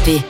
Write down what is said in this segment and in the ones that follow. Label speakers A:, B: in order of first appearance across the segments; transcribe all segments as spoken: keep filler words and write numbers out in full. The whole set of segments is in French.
A: P.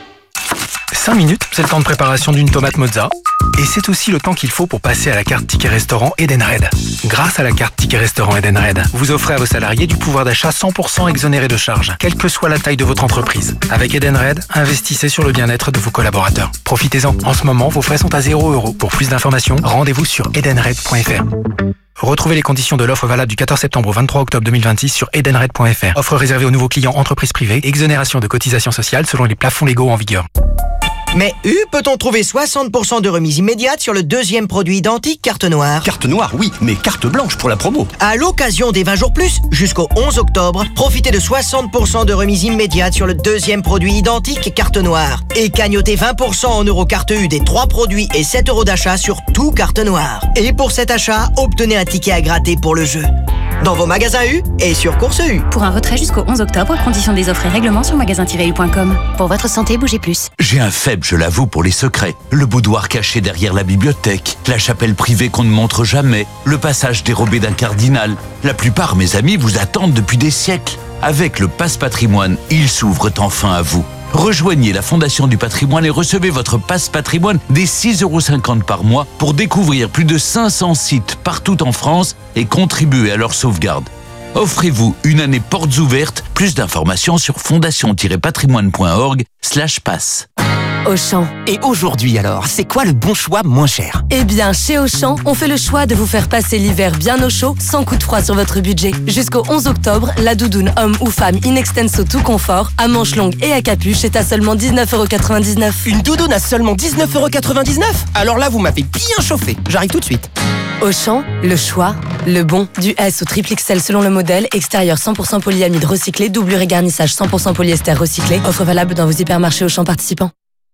B: cinq minutes, c'est le temps de préparation d'une tomate mozza. Et c'est aussi le temps qu'il faut pour passer à la carte Ticket Restaurant Edenred. Grâce à la carte Ticket Restaurant Edenred, vous offrez à vos salariés du pouvoir d'achat cent pour cent exonéré de charges, quelle que soit la taille de votre entreprise. Avec Edenred, investissez sur le bien-être de vos collaborateurs. Profitez-en. En ce moment, vos frais sont à zéro euro. Pour plus d'informations, rendez-vous sur edenred point f r. Retrouvez les conditions de l'offre valable du quatorze septembre au vingt-trois octobre deux mille vingt-six sur edenred point f r. Offre réservée aux nouveaux clients entreprises privées, exonération de cotisations sociales selon les plafonds légaux en vigueur.
C: Mais U, peut-on trouver soixante pour cent de remise immédiate sur le deuxième produit identique carte noire?
D: Carte noire, oui, mais carte blanche pour la promo.
C: À l'occasion des vingt jours plus, jusqu'au onze octobre, profitez de soixante pour cent de remise immédiate sur le deuxième produit identique carte noire. Et cagnotez vingt pour cent en euros carte U des trois produits et sept euros d'achat sur tout carte noire. Et pour cet achat, obtenez un ticket à gratter pour le jeu. Dans vos magasins U et sur Course U.
E: Pour un retrait jusqu'au onze octobre, conditions des offres et règlements sur magasin tiret u point com.
A: Pour votre santé, bougez plus.
D: J'ai un faible, je l'avoue, pour les secrets. Le boudoir caché derrière la bibliothèque, la chapelle privée qu'on ne montre jamais, le passage dérobé d'un cardinal. La plupart, mes amis, vous attendent depuis des siècles. Avec le Passe Patrimoine, ils s'ouvrent enfin à vous. Rejoignez la Fondation du Patrimoine et recevez votre Passe Patrimoine dès six euros cinquante par mois pour découvrir plus de cinq cents sites partout en France et contribuer à leur sauvegarde. Offrez-vous une année portes ouvertes. Plus d'informations sur fondation-patrimoine point org slash passe.
A: Auchan.
F: Et aujourd'hui alors, c'est quoi le bon choix moins cher?
G: Eh bien, chez Auchan, on fait le choix de vous faire passer l'hiver bien au chaud, sans coup de froid sur votre budget. Jusqu'au onze octobre, la doudoune homme ou femme in extenso tout confort, à manches longues et à capuche est à seulement dix-neuf euros quatre-vingt-dix-neuf.
F: Une doudoune à seulement dix-neuf euros quatre-vingt-dix-neuf? Alors là, vous m'avez bien chauffé. J'arrive tout de suite.
G: Auchan, le choix, le bon. Du S au triple X L selon le modèle, extérieur cent pour cent polyamide recyclé, doublure et garnissage cent pour cent polyester recyclé. Offre valable dans vos hypermarchés Auchan participants.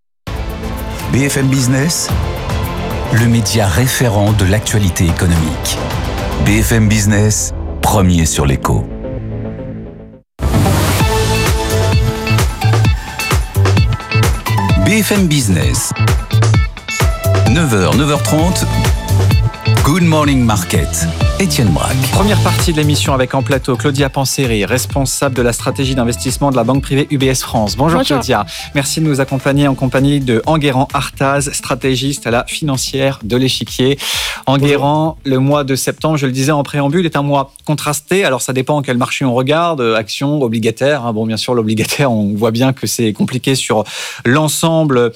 H: B F M Business, le média référent de l'actualité économique. B F M Business, premier sur l'écho. B F M Business, neuf heures, neuf heures trente, Good Morning Market. Étienne Braque.
I: Première partie de l'émission avec en plateau Claudia Panseri, responsable de la stratégie d'investissement de la banque privée U B S France. Bonjour, Bonjour. Claudia, merci de nous accompagner en compagnie de Enguerrand Artaz, stratégiste à la financière de l'Échiquier. Enguerrand, le mois de septembre, je le disais en préambule, est un mois contrasté. Alors ça dépend quel marché on regarde, actions, obligataires. Bon, bien sûr, l'obligataire, on voit bien que c'est compliqué sur l'ensemble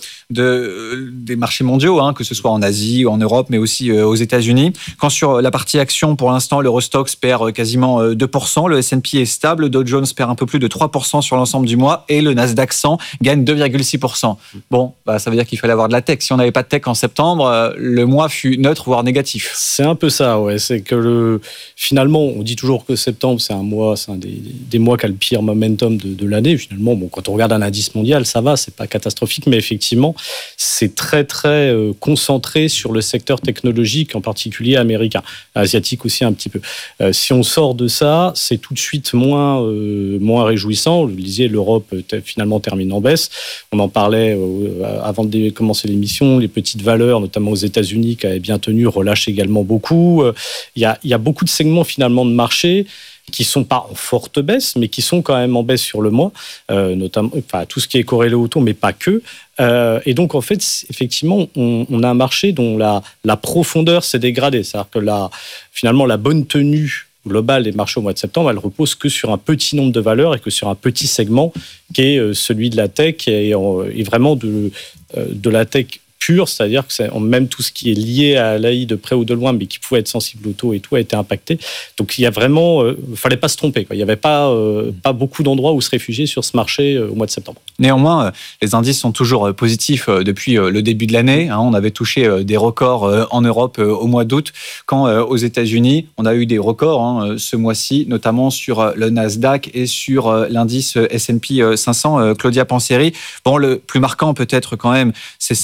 I: de, des marchés mondiaux, hein, que ce soit en Asie ou en Europe, mais aussi aux États-Unis. Quand sur la partie action, pour l'instant, l'Eurostoxx perd quasiment deux pour cent, le S and P est stable, le Dow Jones perd un peu plus de trois pour cent sur l'ensemble du mois et le Nasdaq cent gagne deux virgule six pour cent. Bon, bah, ça veut dire qu'il fallait avoir de la tech. Si on n'avait pas de tech en septembre, le mois fut neutre, voire négatif.
J: C'est un peu ça, ouais. C'est que le... finalement, on dit toujours que septembre, c'est un mois, c'est un des, des mois qui a le pire momentum de, de l'année. Finalement, bon, quand on regarde un indice mondial, ça va, c'est pas catastrophique, mais effectivement, c'est très, très euh, concentré sur le secteur technologique, en particulier américain, asiatique aussi un petit peu. Euh, si on sort de ça, c'est tout de suite moins, euh, moins réjouissant. Vous le disiez, l'Europe t- finalement termine en baisse. On en parlait euh, avant de commencer l'émission, les petites valeurs, notamment aux États-Unis, qui avaient bien tenu, relâchent également beaucoup. Il euh, y a, y a beaucoup de segments finalement de marché qui sont pas en forte baisse, mais qui sont quand même en baisse sur le mois, euh, notamment, enfin tout ce qui est corrélé au taux, mais pas que. Euh, et donc en fait, effectivement, on, on a un marché dont la, la profondeur s'est dégradée. C'est-à-dire que la, finalement, la bonne tenue globale des marchés au mois de septembre, elle repose que sur un petit nombre de valeurs et que sur un petit segment qui est celui de la tech et, et vraiment de, de la tech pure, c'est-à-dire que c'est même tout ce qui est lié à l'A I de près ou de loin, mais qui pouvait être sensible au taux et tout, a été impacté. Donc il y a vraiment, euh, fallait pas se tromper, quoi. Il y avait pas euh, pas beaucoup d'endroits où se réfugier sur ce marché euh, au mois de septembre.
I: Néanmoins, euh, les indices sont toujours euh, positifs euh, depuis euh, le début de l'année. Hein. On avait touché euh, des records euh, en Europe euh, au mois d'août, quand euh, aux États-Unis, on a eu des records hein, ce mois-ci, notamment sur euh, le Nasdaq et sur euh, l'indice S and P cinq cents. Euh, Claudia Panseri. Bon, le plus marquant peut-être quand même, c'est cette remontée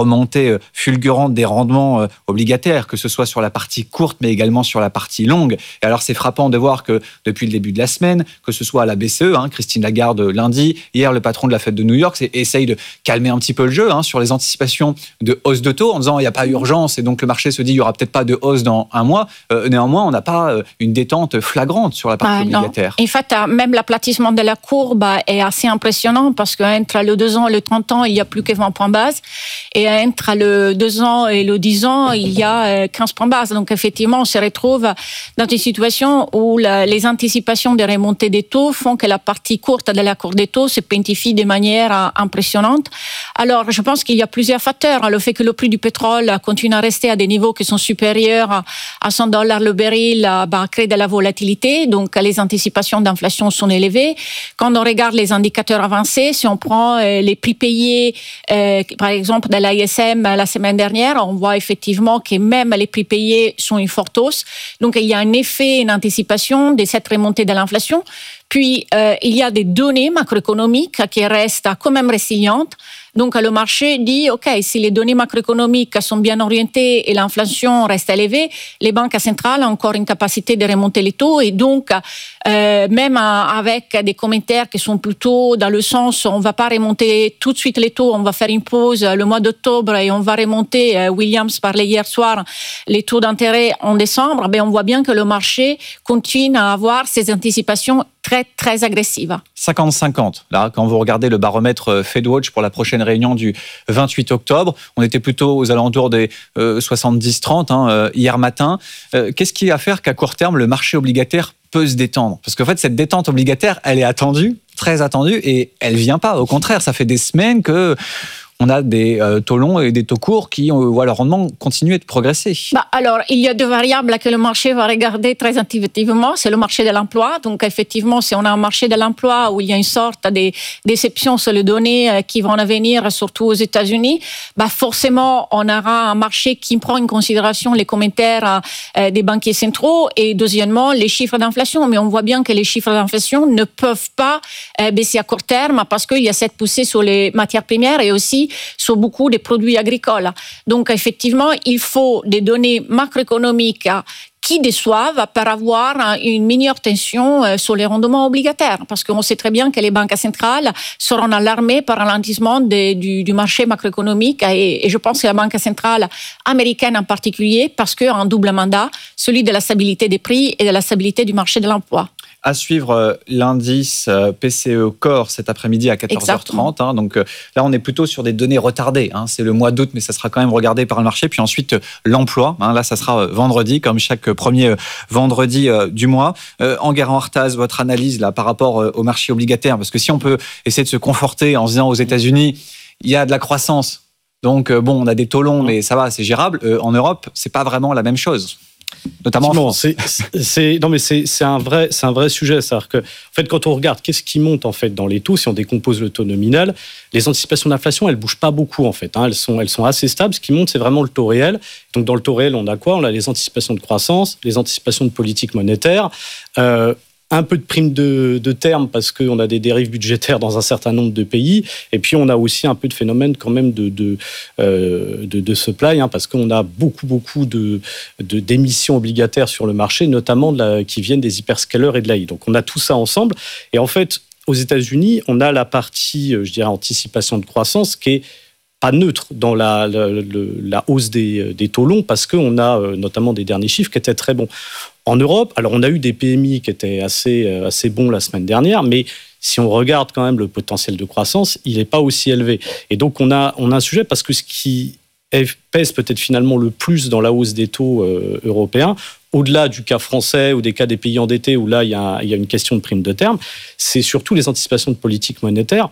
I: remontée fulgurante des rendements obligataires, que ce soit sur la partie courte, mais également sur la partie longue. Et alors, c'est frappant de voir que depuis le début de la semaine, que ce soit à la B C E, hein, Christine Lagarde lundi, hier, le patron de la Fed de New York essaye de calmer un petit peu le jeu hein, sur les anticipations de hausse de taux, en disant il n'y a pas urgence, et donc le marché se dit il n'y aura peut-être pas de hausse dans un mois. Euh, néanmoins, on n'a pas une détente flagrante sur la partie
K: ah,
I: obligataire.
K: Non. En fait, même l'aplatissement de la courbe est assez impressionnant parce qu'entre le deux ans et le trente ans, il n'y a plus que vingt points base. Et entre le deux ans et le dix ans, il y a quinze points base. Donc, effectivement, on se retrouve dans une situation où la, les anticipations des remontées des taux font que la partie courte de la courbe des taux se quantifie de manière impressionnante. Alors, je pense qu'il y a plusieurs facteurs. Le fait que le prix du pétrole continue à rester à des niveaux qui sont supérieurs à cent dollars le baril, bah, crée de la volatilité. Donc, les anticipations d'inflation sont élevées. Quand on regarde les indicateurs avancés, si on prend euh, les prix payés, euh, par exemple, de l'I S M la semaine dernière, on voit effectivement que même les prix payés sont une forte hausse. Donc, il y a un effet, une anticipation de cette remontée de l'inflation. Puis, euh, il y a des données macroéconomiques qui restent quand même résilientes. Donc, le marché dit, OK, si les données macroéconomiques sont bien orientées et l'inflation reste élevée, les banques centrales ont encore une capacité de remonter les taux. Et donc, euh, même avec des commentaires qui sont plutôt dans le sens, on ne va pas remonter tout de suite les taux, on va faire une pause le mois d'octobre et on va remonter, Williams parlait hier soir, les taux d'intérêt en décembre, ben on voit bien que le marché continue à avoir ces anticipations très, très agressives.
I: cinquante cinquante, là, quand vous regardez le baromètre FedWatch pour la prochaine réunion du vingt-huit octobre, on était plutôt aux alentours des euh, soixante-dix trente hein, euh, hier matin. Euh, qu'est-ce qui va faire qu'à court terme, le marché obligataire peut se détendre? Parce qu'en fait, cette détente obligataire, elle est attendue, très attendue, et elle vient pas. Au contraire, ça fait des semaines que on a des euh, taux longs et des taux courts qui euh, voient leur rendement continuer de progresser.
K: Bah alors, il y a deux variables que le marché va regarder très attentivement. C'est le marché de l'emploi. Donc, effectivement, si on a un marché de l'emploi où il y a une sorte de déception sur les données euh, qui vont venir, surtout aux États-Unis, bah forcément, on aura un marché qui prend en considération les commentaires euh, des banquiers centraux et, deuxièmement, les chiffres d'inflation. Mais on voit bien que les chiffres d'inflation ne peuvent pas euh, baisser à court terme parce qu'il y a cette poussée sur les matières premières et aussi sur beaucoup des produits agricoles. Donc, effectivement, il faut des données macroéconomiques qui déçoivent pour avoir une meilleure tension sur les rendements obligataires. Parce qu'on sait très bien que les banques centrales seront alarmées par un ralentissement de, du, du marché macroéconomique. Et, et je pense que la Banque centrale américaine en particulier, parce qu'elle a un double mandat, celui de la stabilité des prix et de la stabilité du marché de l'emploi.
I: À suivre l'indice P C E Core cet après-midi à quatorze heures trente. Hein, donc là, on est plutôt sur des données retardées. Hein, c'est le mois d'août, mais ça sera quand même regardé par le marché. Puis ensuite, l'emploi. Hein, là, ça sera vendredi, comme chaque premier vendredi du mois. Euh, Enguerrand-Artaz, votre analyse là par rapport au marché obligataire, parce que si on peut essayer de se conforter en se disant aux États-Unis, il y a de la croissance. Donc bon, on a des taux longs, mais ça va, c'est gérable. Euh, en Europe, c'est pas vraiment la même chose. Notamment en France.
J: C'est, c'est, non mais c'est, c'est, un vrai, c'est un vrai sujet. C'est-à-dire que, en fait, quand on regarde qu'est-ce qui monte en fait, dans les taux, si on décompose le taux nominal, les anticipations d'inflation, elles ne bougent pas beaucoup en fait. Hein. Elles, sont, elles sont assez stables. Ce qui monte, c'est vraiment le taux réel. Donc dans le taux réel, on a quoi? On a les anticipations de croissance, les anticipations de politique monétaire, euh, un peu de prime de, de terme parce qu'on a des dérives budgétaires dans un certain nombre de pays. Et puis, on a aussi un peu de phénomène quand même de, de, euh, de, de supply, hein, parce qu'on a beaucoup, beaucoup de, de, d'émissions obligataires sur le marché, notamment de la, qui viennent des hyperscalers et de l'A I. Donc, on a tout ça ensemble. Et en fait, aux États-Unis, on a la partie, je dirais, anticipation de croissance qui est pas neutre dans la, la, la hausse des, des taux longs parce qu'on a notamment des derniers chiffres qui étaient très bons. En Europe, alors on a eu des P M I qui étaient assez, assez bons la semaine dernière, mais si on regarde quand même le potentiel de croissance, il n'est pas aussi élevé. Et donc on a, on a un sujet parce que ce qui pèse peut-être finalement le plus dans la hausse des taux euh, européens, au-delà du cas français ou des cas des pays endettés où là il y a, il y a une question de prime de terme, c'est surtout les anticipations de politique monétaire.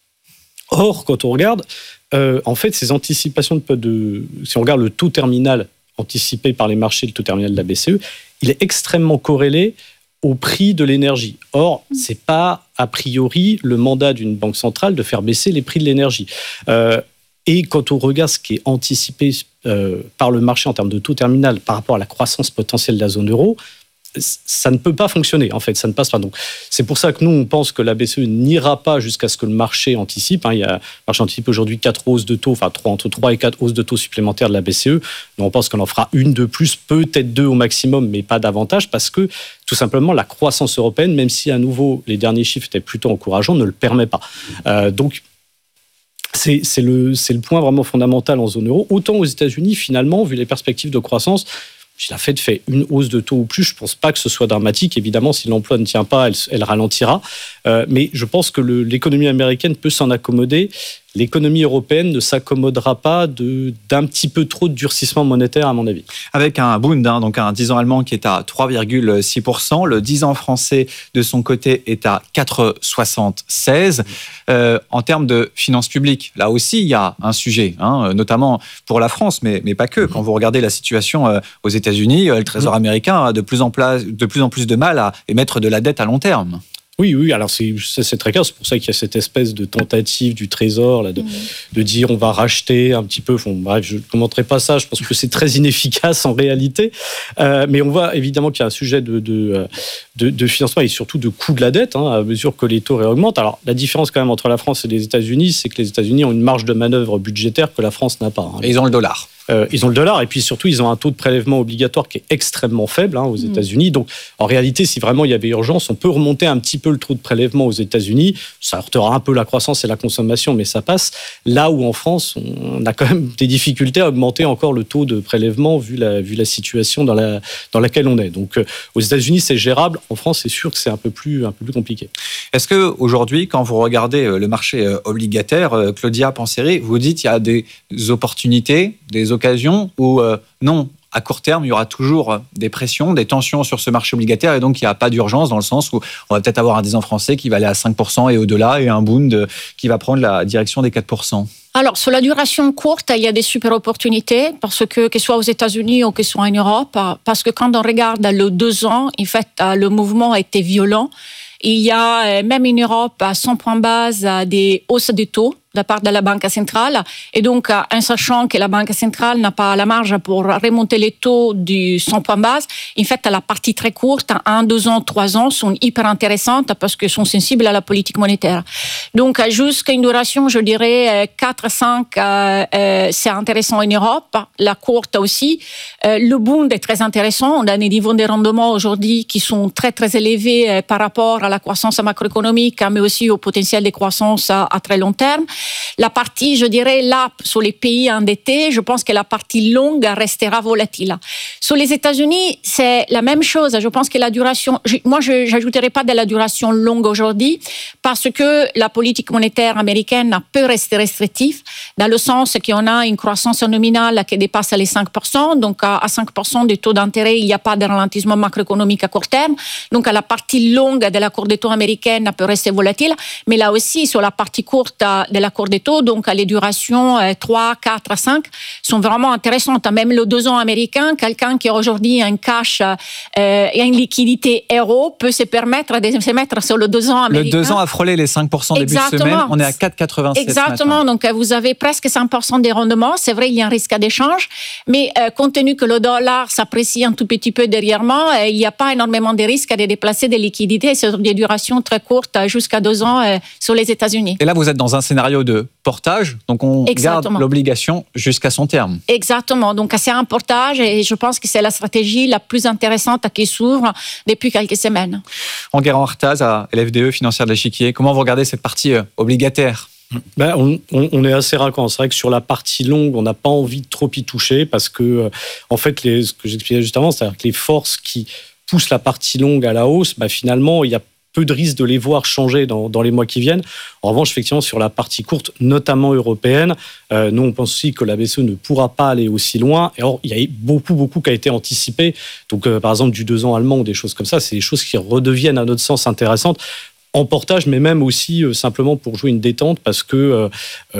J: Or, quand on regarde, euh, en fait, ces anticipations de, de... Si on regarde le taux terminal anticipé par les marchés, le taux terminal de la B C E, il est extrêmement corrélé au prix de l'énergie. Or, ce n'est pas, a priori, le mandat d'une banque centrale de faire baisser les prix de l'énergie. Euh, et quand on regarde ce qui est anticipé euh, par le marché en termes de taux terminal par rapport à la croissance potentielle de la zone euro, ça ne peut pas fonctionner, en fait, ça ne passe pas. Donc, c'est pour ça que nous, on pense que la B C E n'ira pas jusqu'à ce que le marché anticipe. Hein. Il y a, le marché anticipe aujourd'hui quatre hausses de taux, enfin trois, entre trois et quatre hausses de taux supplémentaires de la B C E. Nous, on pense qu'on en fera une de plus, peut-être deux au maximum, mais pas davantage, parce que tout simplement, la croissance européenne, même si à nouveau les derniers chiffres étaient plutôt encourageants, ne le permet pas. Euh, donc, c'est, c'est, le, c'est le point vraiment fondamental en zone euro. Autant aux États-Unis, finalement, vu les perspectives de croissance, si la Fed fait une hausse de taux ou plus, je ne pense pas que ce soit dramatique. Évidemment, si l'emploi ne tient pas, elle, elle ralentira. Euh, mais je pense que le, l'économie américaine peut s'en accommoder. L'économie européenne ne s'accommodera pas de, d'un petit peu trop de durcissement monétaire, à mon avis.
I: Avec un Bund, hein, donc un dix ans allemand qui est à trois virgule six pour cent. Le dix ans français, de son côté, est à quatre virgule soixante-seize. Euh, en termes de finances publiques, là aussi, il y a un sujet, hein, notamment pour la France, mais, mais pas que. Quand vous regardez la situation euh, aux États-Unis, euh, le Trésor américain a de plus en plus, de plus en plus de mal à émettre de la dette à long terme.
J: Oui, oui, alors c'est, c'est très clair, c'est pour ça qu'il y a cette espèce de tentative du Trésor là, de, mmh. de dire on va racheter un petit peu, bon, bref, je ne commenterai pas ça, je pense que c'est très inefficace en réalité, euh, mais on voit évidemment qu'il y a un sujet de, de, de, de financement et surtout de coût de la dette, hein, à mesure que les taux réaugmentent. Alors la différence quand même entre la France et les États-Unis, c'est que les États-Unis ont une marge de manœuvre budgétaire que la France n'a pas. Hein.
I: Et ils ont le dollar.
J: Euh, ils ont le dollar et puis surtout ils ont un taux de prélèvement obligatoire qui est extrêmement faible hein, aux mmh. États-Unis. Donc en réalité, si vraiment il y avait urgence, on peut remonter un petit peu le taux de prélèvement aux États-Unis. Ça heurtera un peu la croissance et la consommation, mais ça passe. Là où en France, on a quand même des difficultés à augmenter encore le taux de prélèvement vu la, vu la situation dans, la, dans laquelle on est. Donc euh, aux États-Unis, c'est gérable. En France, c'est sûr que c'est un peu plus, un peu plus compliqué.
I: Est-ce que aujourd'hui, quand vous regardez le marché obligataire, Claudia Panseri, vous dites qu'il y a des opportunités, des occasions où euh, non, à court terme, il y aura toujours des pressions, des tensions sur ce marché obligataire et donc il n'y a pas d'urgence dans le sens où on va peut-être avoir un dix ans français qui va aller à cinq pour cent et au-delà et un Bund qui va prendre la direction des quatre pour cent.
K: Alors, sur la duration courte, il y a des super opportunités parce que, que ce soit aux États-Unis ou que ce soit en Europe, parce que quand on regarde le deux ans, en fait, le mouvement a été violent. Il y a, même en Europe, à cent points base, des hausses de taux de la part de la Banque centrale. Et donc, en sachant que la Banque centrale n'a pas la marge pour remonter les taux du cent points base, en fait, la partie très courte, un, deux ans, trois ans, sont hyper intéressantes parce qu'elles sont sensibles à la politique monétaire. Donc, jusqu'à une duration, je dirais, quatre à cinq, euh, c'est intéressant en Europe. La courte aussi. Euh, le Bund est très intéressant. On a des niveaux de rendement aujourd'hui qui sont très, très élevés par rapport à la croissance macroéconomique, mais aussi au potentiel de croissance à, à très long terme. La partie, je dirais, là, sur les pays endettés, je pense que la partie longue restera volatile. Sur les États-Unis, c'est la même chose. Je pense que la duration, moi, je n'ajouterai pas de la duration longue aujourd'hui parce que la politique monétaire américaine peut rester restrictive dans le sens qu'on a une croissance nominale qui dépasse les cinq pour cent. Donc, à cinq pour cent de taux d'intérêt, il n'y a pas de ralentissement macroéconomique à court terme. Donc, la partie longue de la courbe des taux américaine peut rester volatile. Mais là aussi, sur la partie courte de la courbe des taux, donc les durations trois, quatre, cinq sont vraiment intéressantes. Même le deux ans américain, quelqu'un qui a aujourd'hui un cash euh, et une liquidité euro peut se permettre de se mettre sur le deux ans américain.
I: Le deux ans a frôlé les cinq pour cent début de semaine. On est à quatre virgule quatre-vingt-sept.
K: Exactement. Donc vous avez presque cinq pour cent des rendements. C'est vrai, il y a un risque d'échange, mais euh, compte tenu que le dollar s'apprécie un tout petit peu derrière moi, euh, il n'y a pas énormément de risques de déplacer des liquidités sur des durations très courtes jusqu'à deux ans euh, sur les États-Unis.
I: Et là, vous êtes dans un scénario de portage, donc on
K: Exactement.
I: garde l'obligation jusqu'à son terme.
K: Exactement, donc c'est un portage et je pense que c'est la stratégie la plus intéressante qui s'ouvre depuis quelques semaines.
I: Enguerrand-Artaz, à L F D E, financière de l'échiquier, comment vous regardez cette partie obligataire ?
J: Ben, on, on, on est assez raccord. C'est vrai que sur la partie longue, on n'a pas envie de trop y toucher parce que, en fait, les, ce que j'expliquais juste avant, c'est-à-dire que les forces qui poussent la partie longue à la hausse, ben, finalement, il y a peu de risques de les voir changer dans, dans les mois qui viennent. En revanche, effectivement, sur la partie courte, notamment européenne, euh, nous, on pense aussi que la B C E ne pourra pas aller aussi loin. Et or, il y a beaucoup, beaucoup qui a été anticipé. Donc, euh, par exemple, du deux ans allemand ou des choses comme ça, c'est des choses qui redeviennent, à notre sens, intéressantes en portage, mais même aussi euh, simplement pour jouer une détente, parce que euh, euh,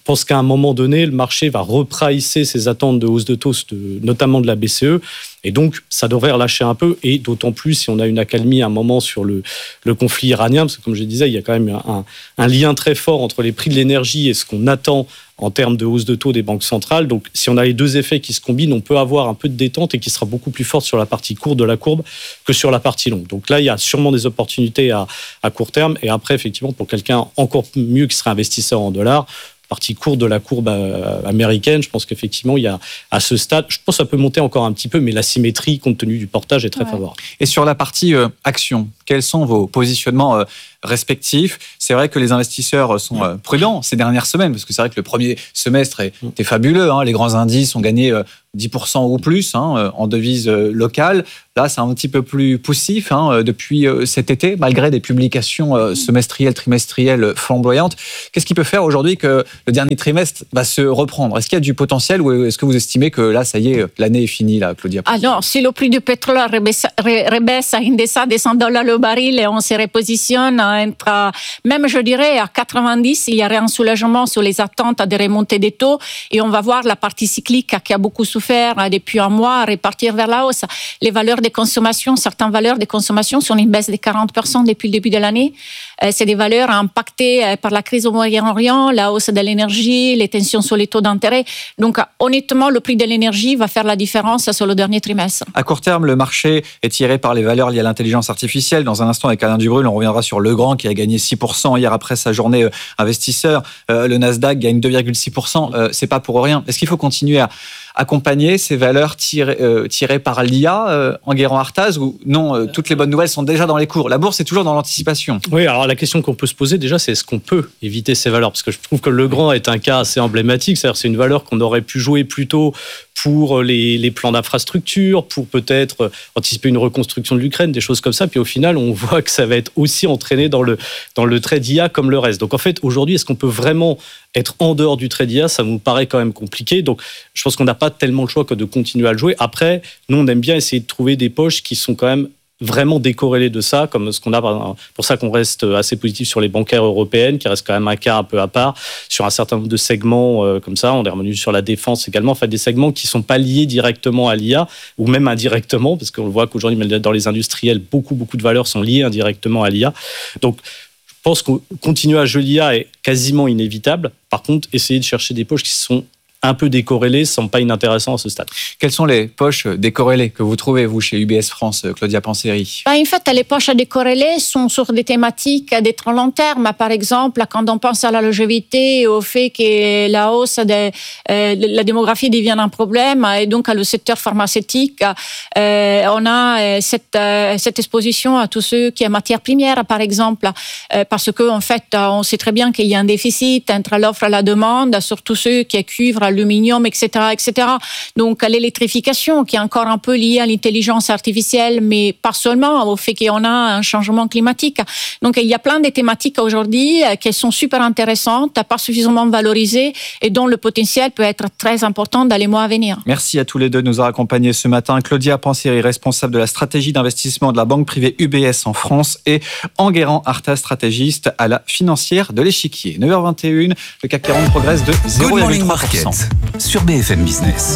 J: pense qu'à un moment donné, le marché va repricer ses attentes de hausse de taux, de, notamment de la B C E. Et donc, ça devrait relâcher un peu, et d'autant plus si on a une accalmie à un moment sur le, le conflit iranien, parce que comme je disais, il y a quand même un, un lien très fort entre les prix de l'énergie et ce qu'on attend en termes de hausse de taux des banques centrales. Donc, si on a les deux effets qui se combinent, on peut avoir un peu de détente et qui sera beaucoup plus forte sur la partie courte de la courbe que sur la partie longue. Donc là, il y a sûrement des opportunités à, à court terme. Et après, effectivement, pour quelqu'un encore mieux qui serait investisseur en dollars, partie courte de la courbe américaine, je pense qu'effectivement, il y a à ce stade, je pense que ça peut monter encore un petit peu, mais la symétrie, compte tenu du portage, est très ouais. favorable.
I: Et sur la partie euh, action, quels sont vos positionnements euh, respectifs? C'est vrai que les investisseurs sont euh, prudents ces dernières semaines, parce que c'est vrai que le premier semestre était fabuleux, hein, les grands indices ont gagné euh, dix pour cent ou plus hein, en devise euh, locale. Là, c'est un petit peu plus poussif hein, depuis euh, cet été, malgré des publications euh, semestrielles, trimestrielles flamboyantes. Qu'est-ce qui peut faire aujourd'hui que le dernier trimestre va se reprendre? Est-ce qu'il y a du potentiel ou est-ce que vous estimez que là, ça y est, l'année est finie, là, Claudia?
K: Alors, si le prix du pétrole rebaisse, rebaisse à une des cent dollars le baril et on se repositionne entre, même je dirais, à quatre-vingt-dix, il y aurait un soulagement sur les attentes à des remontées des taux et on va voir la partie cyclique qui a beaucoup souffert depuis un mois repartir vers la hausse. Les valeurs des consommations, certaines valeurs des consommations sont une baisse de quarante pour cent depuis le début de l'année. C'est des valeurs impactées par la crise au Moyen-Orient, la hausse de l'énergie, les tensions sur les taux d'intérêt. Donc, honnêtement, le prix de l'énergie va faire la différence sur le dernier trimestre.
I: À court terme, le marché est tiré par les valeurs liées à l'intelligence artificielle. Dans un instant, avec Alain Dubrul, on reviendra sur Legrand qui a gagné six pour cent hier après sa journée investisseur. Euh, le Nasdaq gagne deux virgule six pour cent. Euh, c'est pas pour rien. Est-ce qu'il faut continuer à accompagner ces valeurs tirées, euh, tirées par l'I A, euh, Enguerrand-Artaz, ou non, euh, toutes les bonnes nouvelles sont déjà dans les cours? La bourse est toujours dans l'anticipation.
J: Oui, alors la question qu'on peut se poser déjà, c'est est-ce qu'on peut éviter ces valeurs? Parce que je trouve que Legrand est un cas assez emblématique, c'est-à-dire c'est une valeur qu'on aurait pu jouer plus tôt pour les, les plans d'infrastructure, pour peut-être anticiper une reconstruction de l'Ukraine, des choses comme ça, puis au final, on voit que ça va être aussi entraîné dans le, dans le trade I A comme le reste. Donc en fait, aujourd'hui, est-ce qu'on peut vraiment être en dehors du trade I A? Ça nous paraît quand même compliqué, donc je pense qu'on n'a pas tellement le choix que de continuer à le jouer. Après, nous, on aime bien essayer de trouver des poches qui sont quand même vraiment décorrélées de ça, comme ce qu'on a, pour ça qu'on reste assez positif sur les bancaires européennes, qui restent quand même un cas un peu à part, sur un certain nombre de segments euh, comme ça. On est revenu sur la défense également, enfin des segments qui ne sont pas liés directement à l'I A, ou même indirectement, parce qu'on voit qu'aujourd'hui, dans les industriels, beaucoup, beaucoup de valeurs sont liées indirectement à l'I A. Donc, je pense qu'on continue à jouer l'I A est quasiment inévitable. Par contre, essayer de chercher des poches qui sont un peu décorrélés, semble pas inintéressant à ce stade.
I: Quelles sont les poches décorrélées que vous trouvez, vous, chez U B S France, Claudia Panseri?
K: Ben, en fait, les poches décorrélées sont sur des thématiques des très long terme. Par exemple, quand on pense à la longévité, au fait que la hausse de euh, la démographie devient un problème, et donc à le secteur pharmaceutique, euh, on a cette, euh, cette exposition à tout ce qui est matière première, par exemple, euh, parce qu'en en fait, on sait très bien qu'il y a un déficit entre l'offre et la demande, sur tout ce qui est cuivre, aluminium, et cetera, et cetera. Donc, l'électrification, qui est encore un peu liée à l'intelligence artificielle, mais pas seulement au fait qu'on a un changement climatique. Donc, il y a plein de thématiques aujourd'hui qui sont super intéressantes, pas suffisamment valorisées et dont le potentiel peut être très important dans les mois à venir.
I: Merci à tous les deux de nous avoir accompagnés ce matin. Claudia Panseri, responsable de la stratégie d'investissement de la banque privée U B S en France, et Enguerrand-Artaz, stratégiste à la financière de l'Échiquier. neuf heures vingt et une, le C A C quarante progresse de zéro virgule trois pour cent.
H: Sur B F M Business.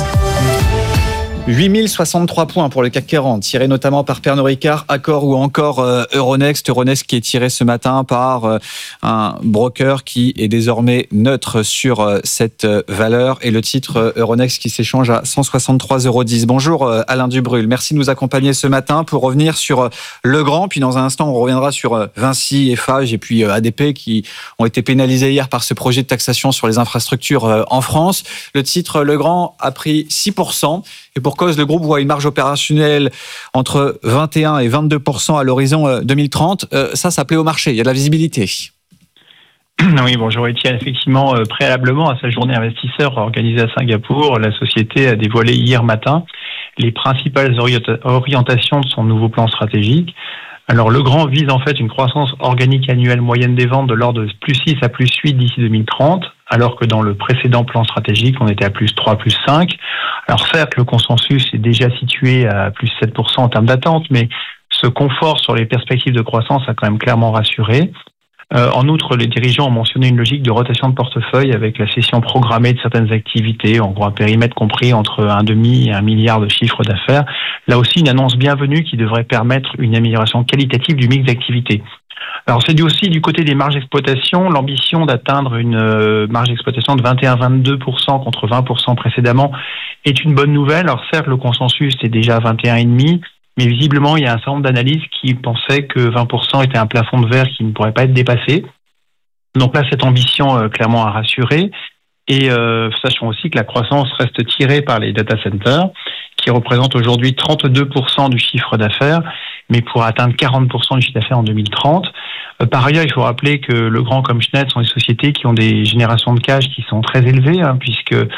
I: huit mille soixante-trois points pour le C A C quarante, tiré notamment par Pernod Ricard, Accor ou encore euh, Euronext. Euronext qui est tiré ce matin par euh, un broker qui est désormais neutre sur euh, cette euh, valeur, et le titre euh, Euronext qui s'échange à cent soixante-trois euros dix. Bonjour euh, Alain Dubrul, merci de nous accompagner ce matin pour revenir sur euh, Legrand, puis dans un instant on reviendra sur euh, Vinci, Eiffage et puis euh, A D P qui ont été pénalisés hier par ce projet de taxation sur les infrastructures euh, en France. Le titre Legrand a pris six pour cent. Et pour cause, le groupe voit une marge opérationnelle entre vingt et un et vingt-deux pour cent à l'horizon deux mille trente. Euh, ça, ça plaît au marché, il y a de la visibilité.
L: Oui, bonjour Étienne. Effectivement, euh, préalablement à sa journée investisseur organisée à Singapour, la société a dévoilé hier matin les principales orienta- orientations de son nouveau plan stratégique. Alors, Legrand vise en fait une croissance organique annuelle moyenne des ventes de l'ordre de plus six à plus huit d'ici deux mille trente, alors que dans le précédent plan stratégique, on était à plus trois, plus cinq. Alors certes, le consensus est déjà situé à plus sept pour cent en termes d'attente, mais ce confort sur les perspectives de croissance a quand même clairement rassuré. Euh, en outre, les dirigeants ont mentionné une logique de rotation de portefeuille avec la cession programmée de certaines activités, en gros un périmètre compris entre un demi et un milliard de chiffre d'affaires. Là aussi, une annonce bienvenue qui devrait permettre une amélioration qualitative du mix d'activités. Alors c'est dû aussi du côté des marges d'exploitation, l'ambition d'atteindre une euh, marge d'exploitation de vingt et un à vingt-deux pour cent contre vingt pour cent précédemment est une bonne nouvelle. Alors certes, le consensus est déjà à vingt et un virgule cinq, mais visiblement il y a un certain nombre d'analyses qui pensaient que vingt pour cent était un plafond de verre qui ne pourrait pas être dépassé. Donc là, cette ambition euh, clairement a rassuré. Et euh, sachons aussi que la croissance reste tirée par les data centers, qui représentent aujourd'hui trente-deux pour cent du chiffre d'affaires, mais pour atteindre quarante pour cent du chiffre d'affaires en deux mille trente. Euh, par ailleurs, il faut rappeler que Legrand comme Schneider sont des sociétés qui ont des générations de cash qui sont très élevées, hein, puisque euh,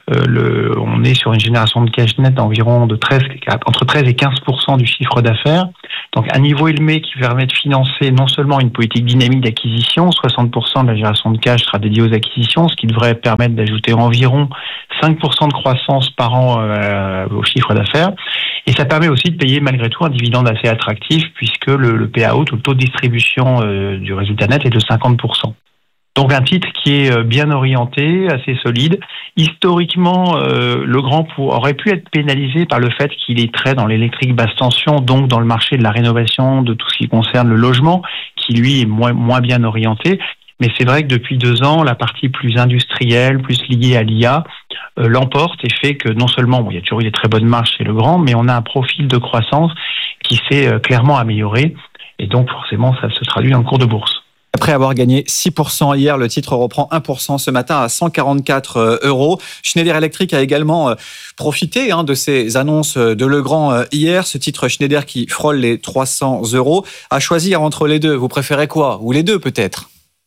L: le, on est sur une génération de cash net d'environ de treize, entre treize et quinze pour cent du chiffre d'affaires. Donc un niveau élevé qui permet de financer non seulement une politique dynamique d'acquisition, soixante pour cent de la génération de cash sera dédiée aux acquisitions, ce qui devrait permettre d'ajouter environ cinq pour cent de croissance par an euh, au chiffre d'affaires. Et ça permet aussi de payer malgré tout un dividende assez attractif puisque le, le payout ou le taux de distribution euh, du résultat net est de cinquante pour cent. Donc un titre qui est bien orienté, assez solide. Historiquement, euh, Legrand pour, aurait pu être pénalisé par le fait qu'il est très dans l'électrique basse tension, donc dans le marché de la rénovation, de tout ce qui concerne le logement, qui lui est moins, moins bien orienté. Mais c'est vrai que depuis deux ans, la partie plus industrielle, plus liée à l'I A, euh, l'emporte et fait que non seulement, bon, il y a toujours eu des très bonnes marges chez Legrand, mais on a un profil de croissance qui s'est euh, clairement amélioré. Et donc forcément, ça se traduit en cours de bourse.
I: Après avoir gagné six pour cent hier, le titre reprend un pour cent ce matin à cent quarante-quatre euros. Schneider Electric a également profité hein, de ces annonces de Legrand hier. Ce titre Schneider qui frôle les trois cents euros. À choisir entre les deux, vous préférez quoi? Ou les deux peut-être?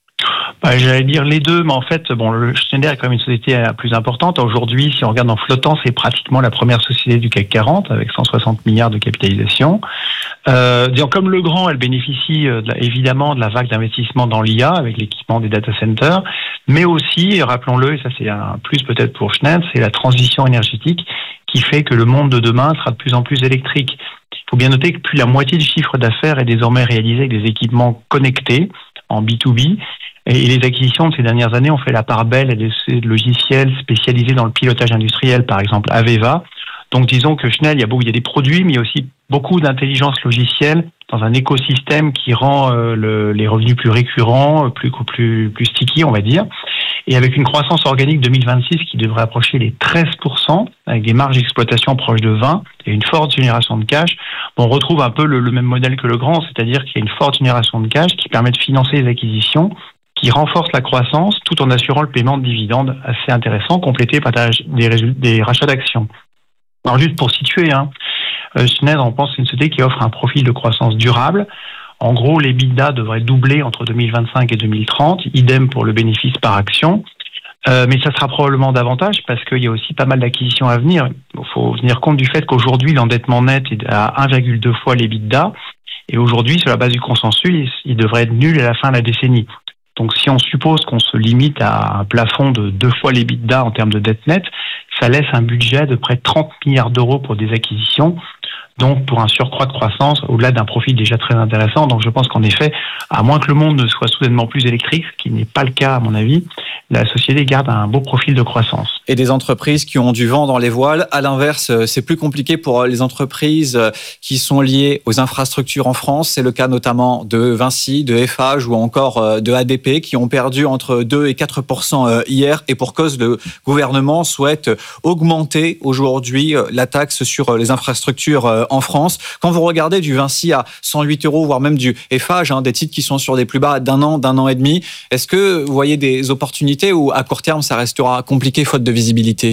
L: Bah, j'allais dire les deux, mais en fait, bon, le Schneider est quand même une société plus importante. Aujourd'hui, si on regarde en flottant, c'est pratiquement la première société du C A C quarante avec cent soixante milliards de capitalisation. Euh, disons, comme Legrand, elle bénéficie euh, de la, évidemment de la vague d'investissement dans l'I A avec l'équipement des data centers, mais aussi, rappelons-le, et ça c'est un plus peut-être pour Schneider, c'est la transition énergétique qui fait que le monde de demain sera de plus en plus électrique. Il faut bien noter que plus la moitié du chiffre d'affaires est désormais réalisé avec des équipements connectés en B deux B. Et les acquisitions de ces dernières années ont fait la part belle à des logiciels spécialisés dans le pilotage industriel, par exemple Aveva. Donc disons que Schneider, il y a, beaucoup, il y a des produits, mais il y a aussi beaucoup d'intelligence logicielle dans un écosystème qui rend euh, le, les revenus plus récurrents, plus, plus, plus sticky, on va dire. Et avec une croissance organique deux mille vingt-six qui devrait approcher les treize pour cent, avec des marges d'exploitation proches de vingt et une forte génération de cash, on retrouve un peu le, le même modèle que Legrand, c'est-à-dire qu'il y a une forte génération de cash qui permet de financer les acquisitions, qui renforce la croissance tout en assurant le paiement de dividendes assez intéressant, complété par des, résultats, des rachats d'actions. Alors juste pour situer, hein, Schneider, on pense que c'est une société qui offre un profil de croissance durable. En gros, l'EBITDA devrait doubler entre deux mille vingt-cinq et deux mille trente, idem pour le bénéfice par action. Euh, mais ça sera probablement davantage parce qu'il y a aussi pas mal d'acquisitions à venir. Il faut tenir compte du fait qu'aujourd'hui, l'endettement net est à un virgule deux fois l'EBITDA. Et aujourd'hui, sur la base du consensus, il devrait être nul à la fin de la décennie. Donc si on suppose qu'on se limite à un plafond de deux fois l'EBITDA en termes de dette nette, ça laisse un budget de près de trente milliards d'euros pour des acquisitions, donc pour un surcroît de croissance au-delà d'un profil déjà très intéressant. Donc je pense qu'en effet, à moins que le monde ne soit soudainement plus électrique, ce qui n'est pas le cas à mon avis, la société garde un beau profil de croissance.
I: Et des entreprises qui ont du vent dans les voiles. À l'inverse, c'est plus compliqué pour les entreprises qui sont liées aux infrastructures en France. C'est le cas notamment de Vinci, de Eiffage ou encore de A D P qui ont perdu entre deux et quatre pour cent hier et pour cause le gouvernement souhaite augmenter aujourd'hui la taxe sur les infrastructures en France. Quand vous regardez du Vinci à cent huit euros, voire même du Eiffage, hein, des titres qui sont sur des plus bas d'un an, d'un an et demi, est-ce que vous voyez des opportunités ou à court terme, ça restera compliqué faute de visibilité?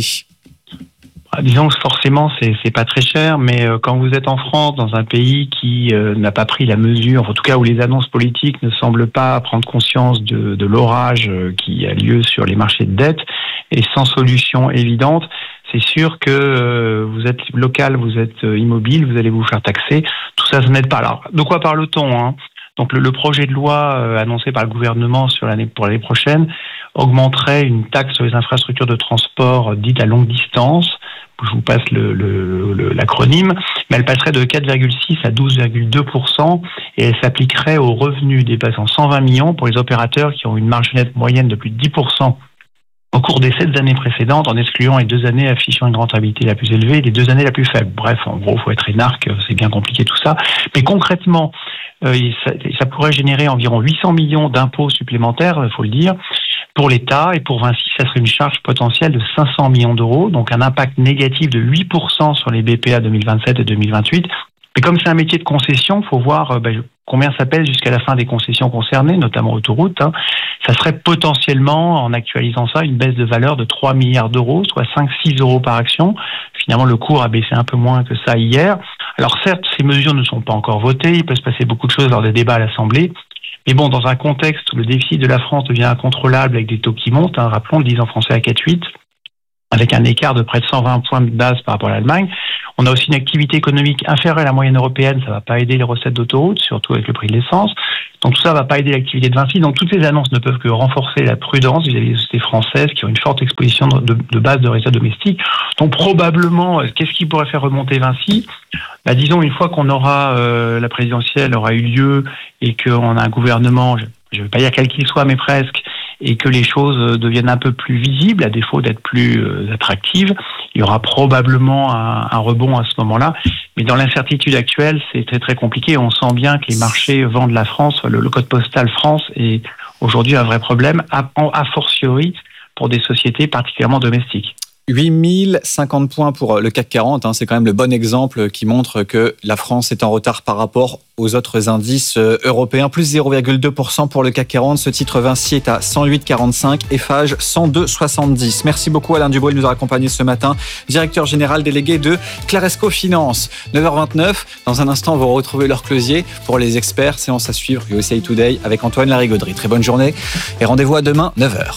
L: Disons que forcément, c'est, c'est pas très cher, mais quand vous êtes en France, dans un pays qui euh, n'a pas pris la mesure, en tout cas où les annonces politiques ne semblent pas prendre conscience de, de l'orage qui a lieu sur les marchés de dette, et sans solution évidente, c'est sûr que euh, vous êtes local, vous êtes euh, immobile, vous allez vous faire taxer. Tout ça, ça n'aide pas. Alors, de quoi parle-t-on, hein? Donc, le, le projet de loi euh, annoncé par le gouvernement sur l'année, pour l'année prochaine augmenterait une taxe sur les infrastructures de transport euh, dites à longue distance je vous passe le, le, le, l'acronyme, mais elle passerait de quatre virgule six à douze virgule deux pour cent et elle s'appliquerait aux revenus dépassant cent vingt millions pour les opérateurs qui ont une marge nette moyenne de plus de dix pour cent au cours des sept années précédentes, en excluant les deux années affichant une rentabilité la plus élevée et les deux années la plus faible. Bref, en gros, il faut être énarque, c'est bien compliqué tout ça. Mais concrètement, euh, ça, ça pourrait générer environ huit cents millions d'impôts supplémentaires, il faut le dire, pour l'État, et pour Vinci, ça serait une charge potentielle de cinq cents millions d'euros, donc un impact négatif de huit pour cent sur les B P A deux mille vingt-sept et deux mille vingt-huit. Mais comme c'est un métier de concession, il faut voir euh, ben, combien ça pèse jusqu'à la fin des concessions concernées, notamment autoroutes. Hein. Ça serait potentiellement, en actualisant ça, une baisse de valeur de trois milliards d'euros, soit cinq à six euros par action. Finalement, le cours a baissé un peu moins que ça hier. Alors certes, ces mesures ne sont pas encore votées, il peut se passer beaucoup de choses lors des débats à l'Assemblée. Mais bon, dans un contexte où le déficit de la France devient incontrôlable avec des taux qui montent, hein, rappelons le dix ans français à quatre virgule huit, avec un écart de près de cent vingt points de base par rapport à l'Allemagne. On a aussi une activité économique inférieure à la moyenne européenne, ça ne va pas aider les recettes d'autoroute, surtout avec le prix de l'essence. Donc tout ça ne va pas aider l'activité de Vinci. Donc toutes ces annonces ne peuvent que renforcer la prudence vis-à-vis des sociétés françaises qui ont une forte exposition de, de base de résultats domestiques. Donc probablement, qu'est-ce qui pourrait faire remonter Vinci ? Bah, disons, une fois qu'on aura, euh, la présidentielle aura eu lieu et qu'on a un gouvernement, je ne vais pas dire quel qu'il soit, mais presque, et que les choses deviennent un peu plus visibles, à défaut d'être plus euh, attractives, il y aura probablement un, un rebond à ce moment-là. Mais dans l'incertitude actuelle, c'est très très compliqué. On sent bien que les marchés vendent la France, le, le code postal France est aujourd'hui un vrai problème, a, a fortiori pour des sociétés particulièrement domestiques.
I: huit mille cinquante points pour le C A C quarante, hein, c'est quand même le bon exemple qui montre que la France est en retard par rapport aux autres indices européens. Plus zéro virgule deux pour cent pour le C A C quarante, ce titre Vinci est à cent huit virgule quarante-cinq, Eiffage cent deux virgule soixante-dix. Merci beaucoup Alain Dubois, il nous a accompagnés ce matin, directeur général délégué de Claresco Finance. neuf heures vingt-neuf, dans un instant vous retrouvez Laure Closier pour les experts, séance à suivre U S A Today avec Antoine Larigauderie. Très bonne journée et rendez-vous à demain, neuf heures.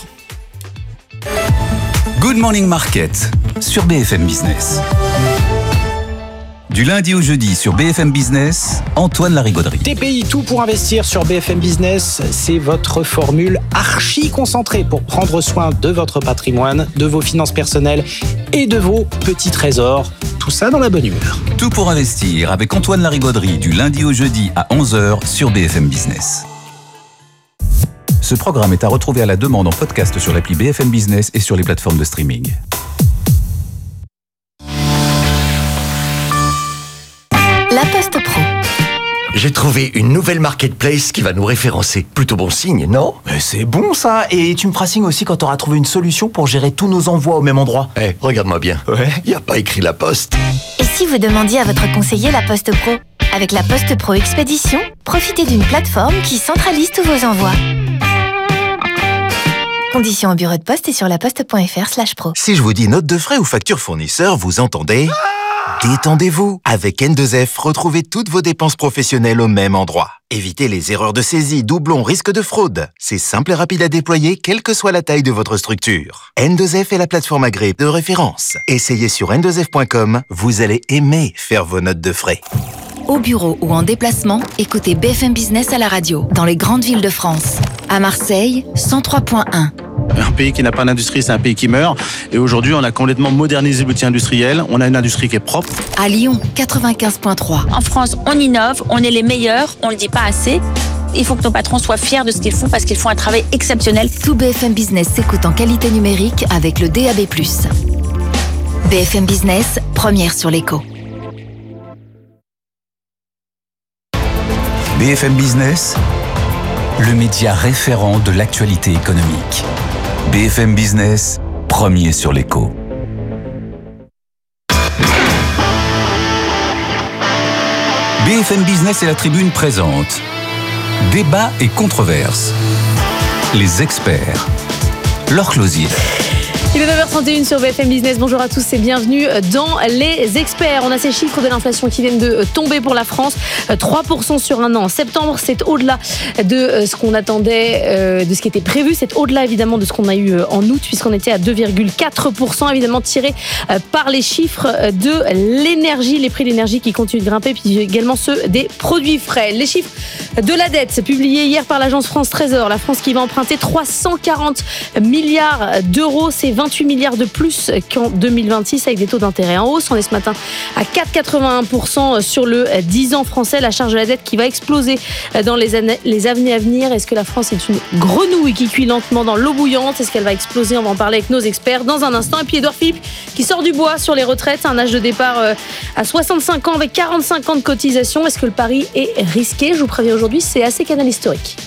H: Good Morning Market sur B F M Business. Du lundi au jeudi sur B F M Business, Antoine Larigauderie.
M: T P I, tout pour investir sur B F M Business, c'est votre formule archi concentrée pour prendre soin de votre patrimoine, de vos finances personnelles et de vos petits trésors. Tout ça dans la bonne humeur.
H: Tout pour investir avec Antoine Larigauderie du lundi au jeudi à onze heures sur B F M Business. Ce programme est à retrouver à la demande en podcast sur l'appli B F M Business et sur les plateformes de streaming.
A: La Poste Pro.
N: J'ai trouvé une nouvelle marketplace qui va nous référencer. Plutôt bon signe, non ?
F: Mais c'est bon ça. Et tu me feras signe aussi quand tu auras trouvé une solution pour gérer tous nos envois au même endroit.
N: Eh, hey, regarde-moi bien.
F: Ouais.
N: Il n'y a pas écrit La Poste.
A: Et si vous demandiez à votre conseiller La Poste Pro ? Avec La Poste Pro Expédition, profitez d'une plateforme qui centralise tous vos envois. Conditions au bureau de poste et sur laposte.fr slash pro.
O: Si je vous dis note de frais ou facture fournisseur, vous entendez ? Détendez-vous. Avec N deux F, retrouvez toutes vos dépenses professionnelles au même endroit. Évitez les erreurs de saisie, doublons, risques de fraude. C'est simple et rapide à déployer, quelle que soit la taille de votre structure. N deux F est la plateforme agréée de référence. Essayez sur N deux F point com, vous allez aimer faire vos notes de frais.
A: Au bureau ou en déplacement, écoutez B F M Business à la radio, dans les grandes villes de France. À Marseille, cent trois point un.
P: Un pays qui n'a pas d'industrie, c'est un pays qui meurt. Et aujourd'hui, on a complètement modernisé l'outil industriel. On a une industrie qui est propre.
A: À Lyon, quatre-vingt-quinze point trois.
Q: En France, on innove, on est les meilleurs, on ne le dit pas assez. Il faut que nos patrons soient fiers de ce qu'ils font parce qu'ils font un travail exceptionnel.
A: Tout B F M Business s'écoute en qualité numérique avec le D A B plus. B F M Business, première sur l'écho.
H: B F M Business, le média référent de l'actualité économique. B F M Business, premier sur l'écho. B F M Business et la Tribune présente Débat et controverses. Les experts. Laure Closier.
R: Il est neuf heures trente et une sur B F M Business. Bonjour à tous et bienvenue dans Les Experts. On a ces chiffres de l'inflation qui viennent de tomber pour la France. trois pour cent sur un an. En septembre, c'est au-delà de ce qu'on attendait, de ce qui était prévu. C'est au-delà évidemment de ce qu'on a eu en août, puisqu'on était à deux virgule quatre pour cent, évidemment tiré par les chiffres de l'énergie, les prix de l'énergie qui continuent de grimper, puis également ceux des produits frais. Les chiffres de la dette publiés hier par l'agence France Trésor. La France qui va emprunter trois cent quarante milliards d'euros. C'est vingt vingt-huit milliards de plus qu'en deux mille vingt-six avec des taux d'intérêt en hausse. On est ce matin à quatre virgule quatre-vingt-un pour cent sur le dix ans français. La charge de la dette qui va exploser dans les années, les années à venir. Est-ce que la France est une grenouille qui cuit lentement dans l'eau bouillante? Est-ce qu'elle va exploser? On va en parler avec nos experts dans un instant. Et puis Édouard Philippe qui sort du bois sur les retraites. Un âge de départ à soixante-cinq ans avec quarante-cinq ans de cotisation. Est-ce que le pari est risqué? Je vous préviens aujourd'hui, c'est assez canal historique.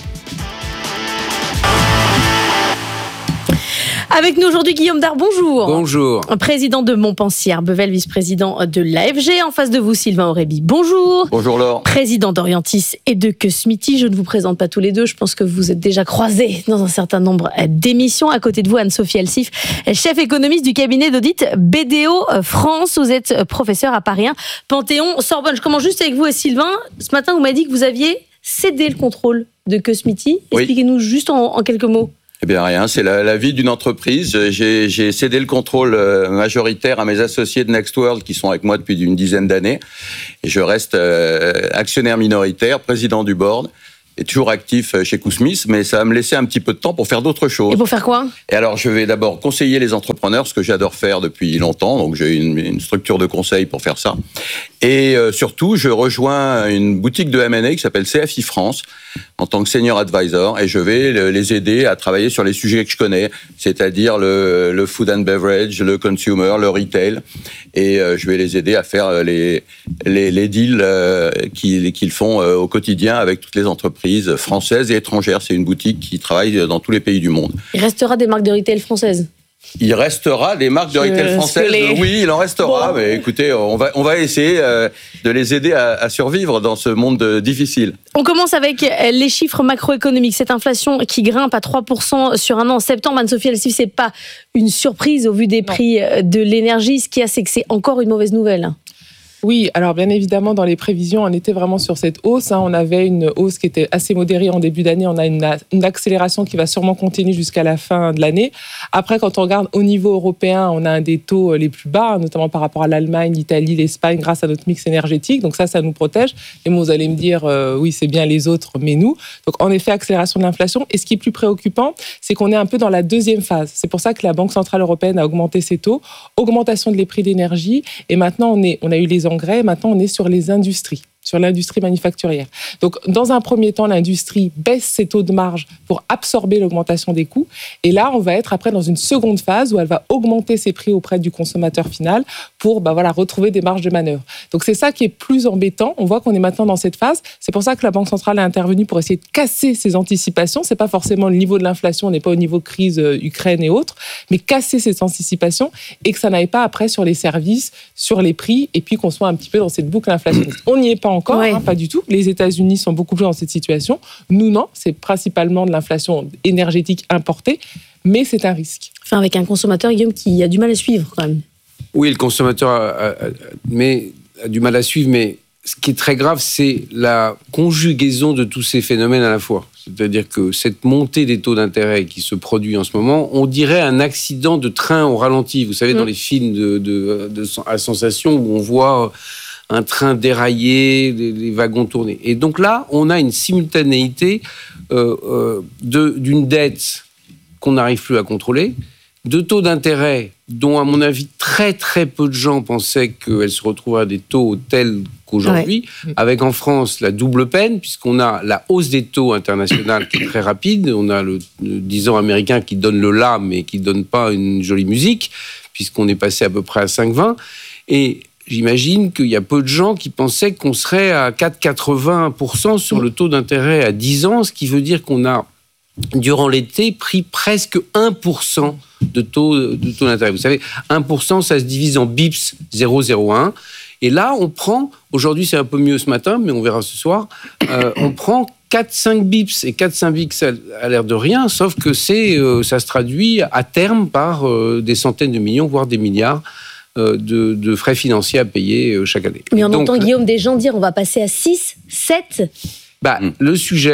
R: Avec nous aujourd'hui, Guillaume Dard, bonjour.
S: Bonjour.
R: Président de Montpensier, Bevel, vice-président de l'A F G. En face de vous, Sylvain Aurébi, bonjour.
S: Bonjour Laure.
R: Président d'Orientis et de Cosmiti. Je ne vous présente pas tous les deux, je pense que vous êtes déjà croisés dans un certain nombre d'émissions. À côté de vous, Anne-Sophie Alsif, chef économiste du cabinet d'audit B D O France. Vous êtes professeur à Paris un, Panthéon, Sorbonne. Je commence juste avec vous et Sylvain. Ce matin, vous m'avez dit que vous aviez cédé le contrôle de Cosmiti.
S: Oui.
R: Expliquez-nous juste en, en quelques mots.
S: Eh bien rien, c'est la, la vie d'une entreprise. J'ai, j'ai cédé le contrôle majoritaire à mes associés de Next World qui sont avec moi depuis une dizaine d'années. Et je reste euh, actionnaire minoritaire, président du board, et toujours actif chez Kousmis, mais ça va me laisser un petit peu de temps pour faire d'autres choses.
R: Et pour faire quoi?
S: Et alors, je vais d'abord conseiller les entrepreneurs, ce que j'adore faire depuis longtemps, donc j'ai une, une structure de conseil pour faire ça. Et euh, surtout, je rejoins une boutique de M and A qui s'appelle C F I France, en tant que senior advisor, et je vais les aider à travailler sur les sujets que je connais, c'est-à-dire le, le food and beverage, le consumer, le retail, et euh, je vais les aider à faire les, les, les deals euh, qu'ils, qu'ils font euh, au quotidien avec toutes les entreprises françaises et étrangères. C'est une boutique qui travaille dans tous les pays du monde.
R: Il restera des marques de retail françaises?
S: Il restera des marques de retail françaises. Les... Oui, il en restera. Bon. Mais écoutez, on va, on va essayer euh, de les aider à, à survivre dans ce monde difficile.
R: On commence avec les chiffres macroéconomiques. Cette inflation qui grimpe à trois pour cent sur un an en septembre, Anne-Sophie Alsif, c'est pas une surprise au vu des non. prix de l'énergie. Ce qu'il y a, c'est que c'est encore une mauvaise nouvelle.
T: Oui, alors bien évidemment, dans les prévisions, on était vraiment sur cette hausse. Hein. On avait une hausse qui était assez modérée en début d'année. On a une, une accélération qui va sûrement continuer jusqu'à la fin de l'année. Après, quand on regarde au niveau européen, on a un des taux les plus bas, notamment par rapport à l'Allemagne, l'Italie, l'Espagne, grâce à notre mix énergétique. Donc ça, ça nous protège. Et bon, vous allez me dire, euh, oui, c'est bien les autres, mais nous. Donc en effet, accélération de l'inflation. Et ce qui est plus préoccupant, c'est qu'on est un peu dans la deuxième phase. C'est pour ça que la Banque Centrale Européenne a augmenté ses taux, augmentation des prix d'énergie. Et maintenant, on, est, on a eu les engrais, maintenant on est sur les industries, sur l'industrie manufacturière. Donc, dans un premier temps, l'industrie baisse ses taux de marge pour absorber l'augmentation des coûts. Et là, on va être après dans une seconde phase où elle va augmenter ses prix auprès du consommateur final pour bah, voilà, retrouver des marges de manœuvre. Donc, c'est ça qui est plus embêtant. On voit qu'on est maintenant dans cette phase. C'est pour ça que la Banque centrale a intervenu pour essayer de casser ces anticipations. C'est pas forcément le niveau de l'inflation, on n'est pas au niveau crise euh, Ukraine et autres, mais casser ces anticipations et que ça n'aille pas après sur les services, sur les prix, et puis qu'on soit un petit peu dans cette boucle inflationniste. On n'y est pas encore, ouais. hein, pas du tout. Les États-Unis sont beaucoup plus dans cette situation. Nous, non. C'est principalement de l'inflation énergétique importée, mais c'est un risque.
R: Enfin, avec un consommateur, Guillaume, qui a du mal à suivre quand même.
U: Oui, le consommateur a, a, a, mais, a du mal à suivre, mais ce qui est très grave, c'est la conjugaison de tous ces phénomènes à la fois. C'est-à-dire que cette montée des taux d'intérêt qui se produit en ce moment, on dirait un accident de train au ralenti. Vous savez, mmh. dans les films de, de, de, à sensation où on voit un train déraillé, les, les wagons tournés. Et donc là, on a une simultanéité euh, euh, de, d'une dette qu'on n'arrive plus à contrôler, de taux d'intérêt dont, à mon avis, très très peu de gens pensaient qu'elle se retrouverait à des taux tels qu'aujourd'hui, ouais. avec en France la double peine, puisqu'on a la hausse des taux internationaux qui est très rapide, on a le, le dix ans américain qui donne le là, mais qui ne donne pas une jolie musique, puisqu'on est passé à peu près à cinq virgule vingt, et j'imagine qu'il y a peu de gens qui pensaient qu'on serait à quatre virgule quatre-vingts pour cent sur le taux d'intérêt à dix ans, ce qui veut dire qu'on a, durant l'été, pris presque un pour cent de taux, de taux d'intérêt. Vous savez, un pour cent, ça se divise en bips zéro virgule zéro un. Et là, on prend, aujourd'hui c'est un peu mieux ce matin, mais on verra ce soir, euh, on prend quatre à cinq bips. Et quatre à cinq bips, ça a l'air de rien, sauf que c'est, euh, ça se traduit à terme par euh, des centaines de millions, voire des milliards euh, de, de frais financiers à payer euh, chaque année.
R: Mais on
U: Donc,
R: entend, Guillaume, des gens dire on va passer à six, sept...
U: Bah, mmh. Le sujet,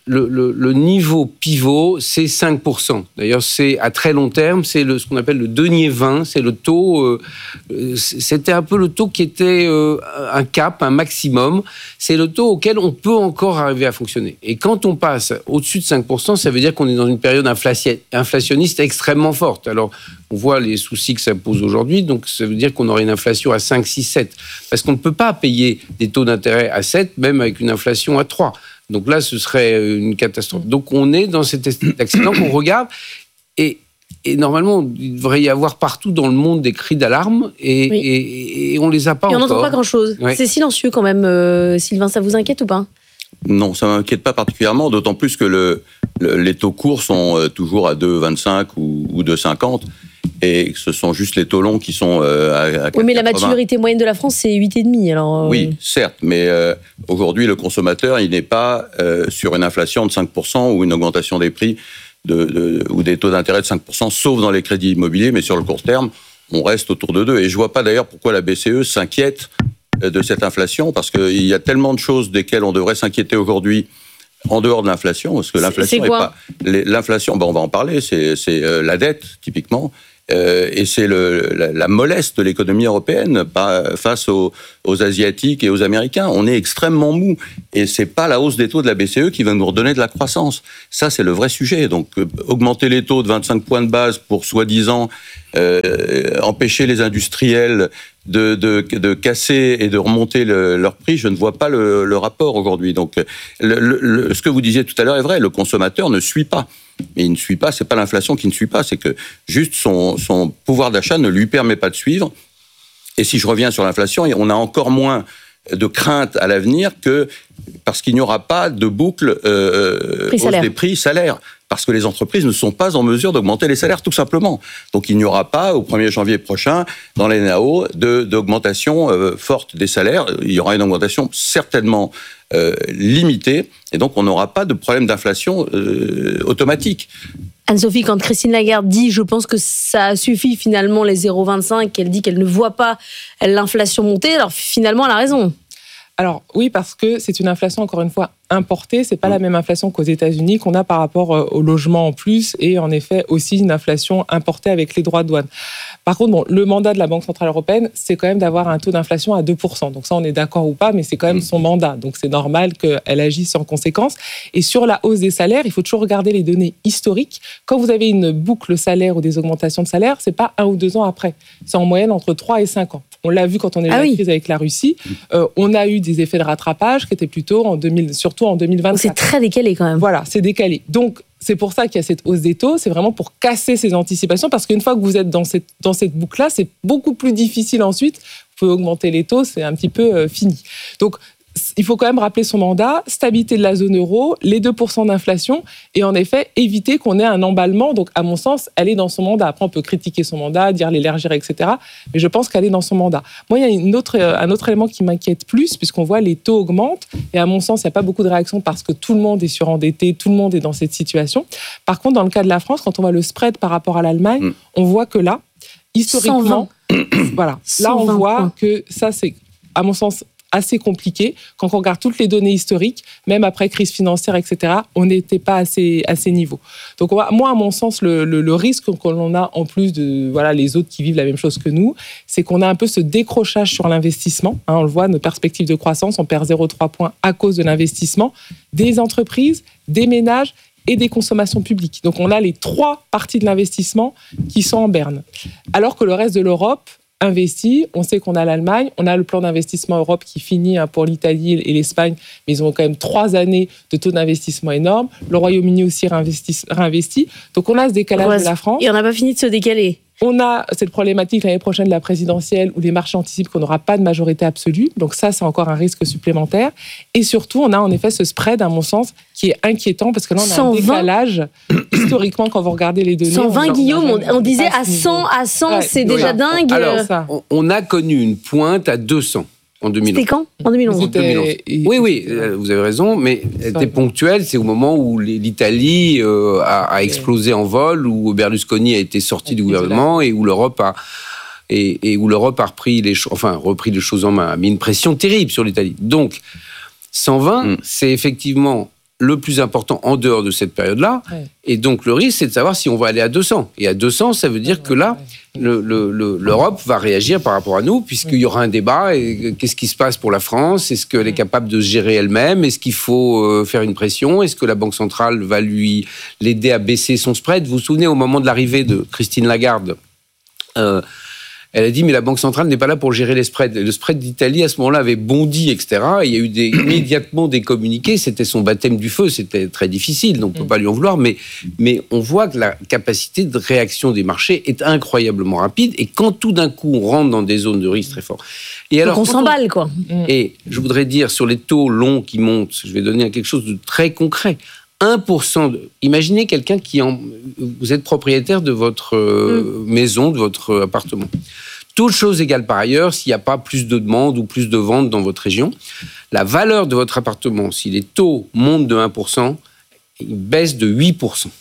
U: le, le, le niveau pivot, c'est cinq pour cent. D'ailleurs, c'est à très long terme, c'est le, ce qu'on appelle le denier vingt, c'est le taux, euh, c'était un peu le taux qui était euh, un cap, un maximum. C'est le taux auquel on peut encore arriver à fonctionner. Et quand on passe au-dessus de cinq pour cent, ça veut dire qu'on est dans une période inflationniste extrêmement forte. Alors, on voit les soucis que ça pose aujourd'hui, donc ça veut dire qu'on aurait une inflation à cinq, six, sept. Parce qu'on ne peut pas payer des taux d'intérêt à sept, même avec une inflation à trois. Donc là, ce serait une catastrophe. Donc on est dans cet accident qu'on regarde, et, et normalement, il devrait y avoir partout dans le monde des cris d'alarme, et, oui. et, et on ne les a pas
R: et
U: encore.
R: on n'entend pas grand-chose. Ouais. C'est silencieux quand même, euh, Sylvain, ça vous inquiète ou pas ?
S: Non, ça ne m'inquiète pas particulièrement, d'autant plus que le, le, les taux courts sont euh, toujours à deux virgule vingt-cinq ou, ou deux virgule cinquante. Et ce sont juste les taux longs qui sont euh, à, à quatre virgule quatre-vingts.
R: Oui, mais la maturité moyenne de la France, c'est huit virgule cinq. Alors, euh...
S: Oui, certes, mais euh, aujourd'hui, le consommateur, il n'est pas euh, sur une inflation de cinq pour cent ou une augmentation des prix de, de, ou des taux d'intérêt de cinq pour cent, sauf dans les crédits immobiliers, mais sur le court terme, on reste autour de deux. Et je ne vois pas d'ailleurs pourquoi la B C E s'inquiète de cette inflation, parce qu'il y a tellement de choses desquelles on devrait s'inquiéter aujourd'hui en dehors de l'inflation, parce que l'inflation
R: c'est quoi ?
S: est pas... L'inflation, ben on va en parler, c'est, c'est euh, la dette, typiquement. Euh, et c'est le, la, la mollesse de l'économie européenne pas, face aux, aux Asiatiques et aux Américains. On est extrêmement mou. Et c'est pas la hausse des taux de la B C E qui va nous redonner de la croissance. Ça, c'est le vrai sujet. Donc, euh, augmenter les taux de vingt-cinq points de base pour, soi-disant, euh, empêcher les industriels de, de, de casser et de remonter le, leur prix, je ne vois pas le, le rapport aujourd'hui. Donc, le, le, ce que vous disiez tout à l'heure est vrai. Le consommateur ne suit pas. Mais il ne suit pas, c'est pas l'inflation qui ne suit pas, c'est que juste son, son pouvoir d'achat ne lui permet pas de suivre. Et si je reviens sur l'inflation, on a encore moins de crainte à l'avenir que parce qu'il n'y aura pas de boucle euh, hausse des prix salaires. Parce que les entreprises ne sont pas en mesure d'augmenter les salaires, tout simplement. Donc il n'y aura pas, au premier janvier prochain, dans les N A O, de, d'augmentation euh, forte des salaires. Il y aura une augmentation certainement euh, limitée, et donc on n'aura pas de problème d'inflation euh, automatique.
R: Anne-Sophie, quand Christine Lagarde dit « je pense que ça suffit finalement les zéro virgule vingt-cinq », elle dit qu'elle ne voit pas l'inflation monter, alors finalement elle a raison.
T: Alors oui, parce que c'est une inflation, encore une fois, importée. C'est pas la même inflation qu'aux États-Unis qu'on a par rapport au logement en plus, et en effet aussi une inflation importée avec les droits de douane. Par contre, bon, le mandat de la Banque centrale européenne, c'est quand même d'avoir un taux d'inflation à deux pour cent. Donc ça, on est d'accord ou pas, mais c'est quand même son mandat. Donc c'est normal qu'elle agisse en conséquence. Et sur la hausse des salaires, il faut toujours regarder les données historiques. Quand vous avez une boucle salaire ou des augmentations de salaire, c'est pas un ou deux ans après. C'est en moyenne entre trois et cinq ans. On l'a vu quand on a eu ah la oui. crise avec la Russie. Euh, on a eu des effets de rattrapage qui étaient plutôt en deux mille, surtout en deux mille vingt-quatre.
R: C'est très décalé quand même.
T: Voilà, c'est décalé. Donc, c'est pour ça qu'il y a cette hausse des taux. C'est vraiment pour casser ces anticipations, parce qu'une fois que vous êtes dans cette, dans cette boucle-là, c'est beaucoup plus difficile ensuite. Vous pouvez augmenter les taux, c'est un petit peu euh, fini. Donc, il faut quand même rappeler son mandat, stabilité de la zone euro, les deux pour cent d'inflation, et en effet, éviter qu'on ait un emballement. Donc, à mon sens, elle est dans son mandat. Après, on peut critiquer son mandat, dire l'élargir, et cetera. Mais je pense qu'elle est dans son mandat. Moi, il y a une autre, un autre élément qui m'inquiète plus, puisqu'on voit les taux augmentent, et à mon sens, il n'y a pas beaucoup de réactions parce que tout le monde est surendetté, tout le monde est dans cette situation. Par contre, dans le cas de la France, quand on voit le spread par rapport à l'Allemagne, mmh. on voit que là, historiquement, voilà, là, on voit points. que ça, c'est, à mon sens, assez compliqué. Quand on regarde toutes les données historiques, même après crise financière, et cetera, on n'était pas à ces, à ces niveaux. Donc, on va, moi, à mon sens, le, le, le risque qu'on a, en plus de voilà, les autres qui vivent la même chose que nous, c'est qu'on a un peu ce décrochage sur l'investissement. Hein, on le voit, nos perspectives de croissance, on perd zéro virgule trois points à cause de l'investissement des entreprises, des ménages et des consommations publiques. Donc, on a les trois parties de l'investissement qui sont en berne. Alors que le reste de l'Europe investi, on sait qu'on a l'Allemagne, on a le plan d'investissement Europe qui finit pour l'Italie et l'Espagne, mais ils ont quand même trois années de taux d'investissement énormes. Le Royaume-Uni aussi réinvesti. réinvesti. Donc on a ce décalage ouais, de la France.
R: Et on n'a pas fini de se décaler.
T: On a cette problématique l'année prochaine de la présidentielle où les marchés anticipent qu'on n'aura pas de majorité absolue. Donc ça, c'est encore un risque supplémentaire. Et surtout, on a en effet ce spread, à mon sens, qui est inquiétant parce que là, on a cent vingt un décalage. Historiquement, quand vous regardez les données...
R: cent vingt,
T: on
R: Guillaume, on, on disait à cent, à cent, ouais, c'est déjà dingue.
U: Alors, on, on a connu une pointe à deux cents. En deux mille onze.
R: C'était quand ? En deux mille onze.
U: deux mille onze. Oui, oui, vous avez raison, mais elle était ponctuelle. C'est au moment où l'Italie euh, a, a explosé en vol, où Berlusconi a été sorti du gouvernement et où l'Europe a et, et où l'Europe a repris les cho- enfin repris les choses en main, a mis une pression terrible sur l'Italie. Donc cent vingt, mm. c'est effectivement le plus important en dehors de cette période-là. Ouais. Et donc, le risque, c'est de savoir si on va aller à deux cents. Et à deux cents, ça veut dire ouais, que là, ouais. le, le, le, l'Europe va réagir par rapport à nous, puisqu'il y aura un débat. Et qu'est-ce qui se passe pour la France ? Est-ce qu'elle est capable de se gérer elle-même ? Est-ce qu'il faut euh, faire une pression ? Est-ce que la Banque centrale va lui l'aider à baisser son spread ? Vous vous souvenez, au moment de l'arrivée de Christine Lagarde, euh, elle a dit, mais la Banque centrale n'est pas là pour gérer les spreads. Le spread d'Italie, à ce moment-là, avait bondi, et cetera. Et il y a eu des, immédiatement des communiqués. C'était son baptême du feu. C'était très difficile, donc on ne peut pas lui en vouloir. Mais, mais on voit que la capacité de réaction des marchés est incroyablement rapide. Et quand tout d'un coup, on rentre dans des zones de risque très fortes. Et alors,
R: donc on s'emballe, quoi.
U: Et je voudrais dire, sur les taux longs qui montent, je vais donner quelque chose de très concret. un pour cent de... Imaginez quelqu'un qui... En... Vous êtes propriétaire de votre euh, mmh. maison, de votre appartement. Toutes choses égales par ailleurs, s'il n'y a pas plus de demandes ou plus de ventes dans votre région, la valeur de votre appartement, si les taux montent de un pour cent, ils baissent de huit pour cent.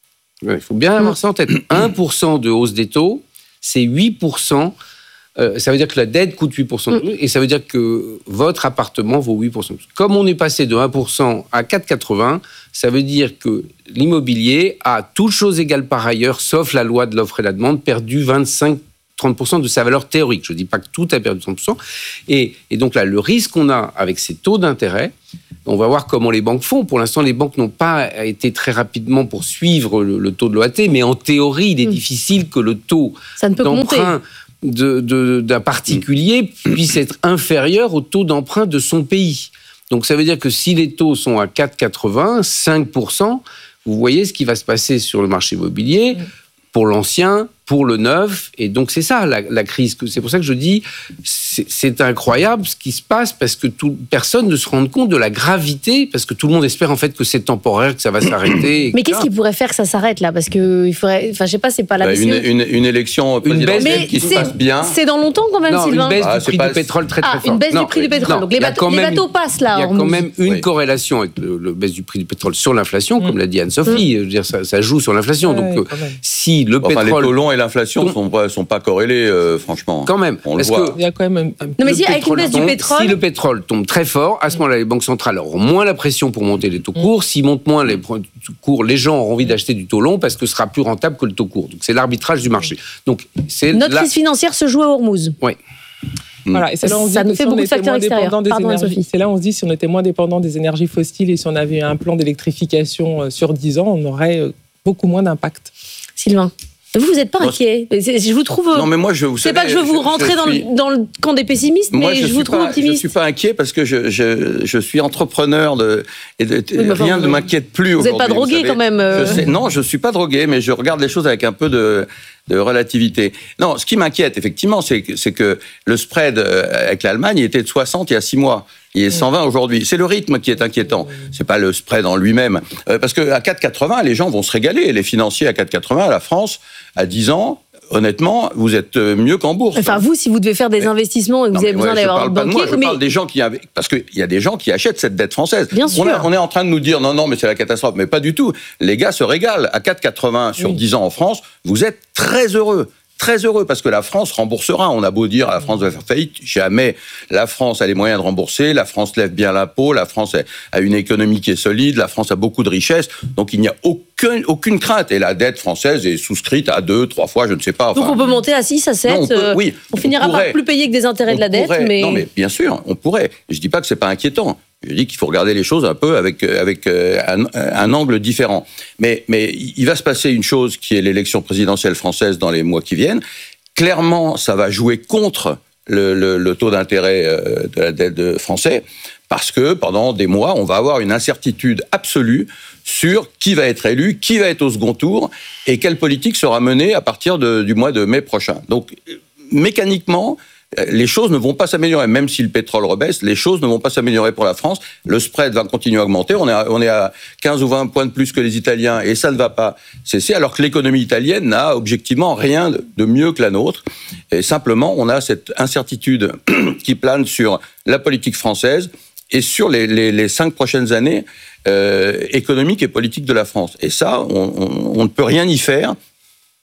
U: Il faut bien avoir ça en tête. un pour cent de hausse des taux, c'est huit pour cent. Euh, ça veut dire que la dette coûte huit pour cent mmh. et ça veut dire que votre appartement vaut huit pour cent. Comme on est passé de un pour cent à quatre virgule quatre-vingts, ça veut dire que l'immobilier a, toutes choses égales par ailleurs, sauf la loi de l'offre et la demande, perdu vingt-cinq à trente pour cent de sa valeur théorique. Je ne dis pas que tout a perdu trente pour cent. Et, et donc là, le risque qu'on a avec ces taux d'intérêt, on va voir comment les banques font. Pour l'instant, les banques n'ont pas été très rapidement pour suivre le, le taux de l'O A T, mais en théorie, il est mmh. difficile que le taux
R: ça ne peut
U: d'emprunt...
R: monter.
U: De, de, d'un particulier puisse être inférieur au taux d'emprunt de son pays. Donc ça veut dire que si les taux sont à quatre virgule quatre-vingts, cinq pour cent, vous voyez ce qui va se passer sur le marché immobilier pour l'ancien, pour le neuf, et donc c'est ça la, la crise. C'est pour ça que je dis, c'est, c'est incroyable ce qui se passe, parce que tout, personne ne se rend compte de la gravité, parce que tout le monde espère en fait que c'est temporaire, que ça va s'arrêter.
R: Mais qu'est-ce qui pourrait faire que ça s'arrête là ? Parce que il faudrait, enfin je sais pas, c'est pas la
S: bah, une, une, une élection présidentielle qui se passe bien.
R: C'est dans longtemps quand même,
U: non,
R: Sylvain.
U: Une baisse
S: ah,
U: du prix
S: pas...
U: du pétrole très très
R: ah,
U: fort.
R: Une baisse
U: non,
R: du prix du pétrole.
U: Non,
R: donc les, bateaux, les bateaux passent là.
U: Il y a quand même une
S: oui.
U: corrélation avec le, le baisse du prix du pétrole sur l'inflation, mmh. comme l'a dit Anne-Sophie. Mmh. Je veux dire, ça, ça joue sur l'inflation.
R: Ouais,
U: donc si le
S: enfin,
U: pétrole,
S: les taux longs et l'inflation sont pas sont pas corrélés, euh, franchement.
U: Quand même.
S: On
U: parce
S: le voit.
U: Il y a quand même. Un,
R: non mais si avec une baisse
U: tombe,
R: du pétrole.
U: Si le pétrole tombe très fort, à ce moment-là, les banques centrales auront moins la pression pour monter les taux courts. S'ils montent moins les taux courts, les gens auront envie d'acheter du taux long parce que ce sera plus rentable que le taux court. Donc c'est l'arbitrage du marché. Donc c'est
R: notre
U: la...
R: crise financière se joue à Hormuz.
U: Oui.
T: Voilà, et c'est là on se
R: ça
T: dit
R: nous
T: que
R: fait
T: si on
R: beaucoup de
T: était
R: facteurs
T: moins
R: extérieurs.
T: dépendant des
R: Pardon,
T: énergies,
R: Sophie.
T: c'est là on se dit si on était moins dépendant des énergies fossiles et si on avait un plan d'électrification sur dix ans, on aurait beaucoup moins d'impact.
R: Sylvain. Vous, vous n'êtes pas inquiet. Je vous trouve.
S: Non, mais moi, je vous
R: C'est
S: savez,
R: pas que je veux vous
S: je,
R: rentrer
S: je
R: dans,
S: suis...
R: le, dans le camp des pessimistes,
S: moi,
R: mais
S: je,
R: je vous trouve
S: pas,
R: optimiste.
S: Je ne suis pas inquiet parce que je, je, je suis entrepreneur de, et de, oui, rien ne m'inquiète plus
R: vous
S: aujourd'hui.
R: Vous n'êtes pas drogué quand même. Euh...
S: Je sais, non, je ne suis pas drogué, mais je regarde les choses avec un peu de, de relativité. Non, ce qui m'inquiète, effectivement, c'est que, c'est que le spread avec l'Allemagne il était de soixante il y a six mois. Il est cent vingt aujourd'hui. C'est le rythme qui est inquiétant. C'est pas le spread en lui-même. Euh, parce qu'à quatre virgule quatre-vingts, les gens vont se régaler. Les financiers à quatre virgule quatre-vingts, la France, à dix ans, honnêtement, vous êtes mieux qu'en bourse.
R: Enfin, vous, si vous devez faire des mais, investissements et que vous avez besoin ouais, d'avoir un banquier...
S: Je parle pas de moi, je
R: mais...
S: parle des gens qui... Parce qu'il y a des gens qui achètent cette dette française.
R: Bien sûr.
S: On, a, on est en train de nous dire, non, non, mais c'est la catastrophe. Mais pas du tout. Les gars se régalent. À quatre virgule quatre-vingts sur oui. dix ans en France, vous êtes très heureux. Très heureux, parce que la France remboursera. On a beau dire la France va faire faillite, jamais. La France a les moyens de rembourser, la France lève bien l'impôt, la France a une économie qui est solide, la France a beaucoup de richesses, donc il n'y a aucun, aucune crainte. Et la dette française est souscrite à deux, trois fois, je ne sais pas.
R: Enfin, donc on peut monter à six, à sept, non, on, peut, oui, on finira on par plus payer que des intérêts on de la dette.
S: Pourrait,
R: mais...
S: Non mais bien sûr, on pourrait. Je ne dis pas que ce n'est pas inquiétant. Je dis qu'il faut regarder les choses un peu avec, avec un, un angle différent. Mais, mais il va se passer une chose qui est l'élection présidentielle française dans les mois qui viennent. Clairement, ça va jouer contre le, le, le taux d'intérêt de la dette français, parce que pendant des mois, on va avoir une incertitude absolue sur qui va être élu, qui va être au second tour, et quelle politique sera menée à partir de, du mois de mai prochain. Donc, mécaniquement, les choses ne vont pas s'améliorer. Même si le pétrole rebaisse, les choses ne vont pas s'améliorer pour la France. Le spread va continuer à augmenter. On est à, on est à quinze ou vingt points de plus que les Italiens et ça ne va pas cesser, alors que l'économie italienne n'a objectivement rien de mieux que la nôtre. Et simplement, on a cette incertitude qui plane sur la politique française et sur les, les, les cinq prochaines années euh, économiques et politiques de la France. Et ça, on, on, on ne peut rien y faire.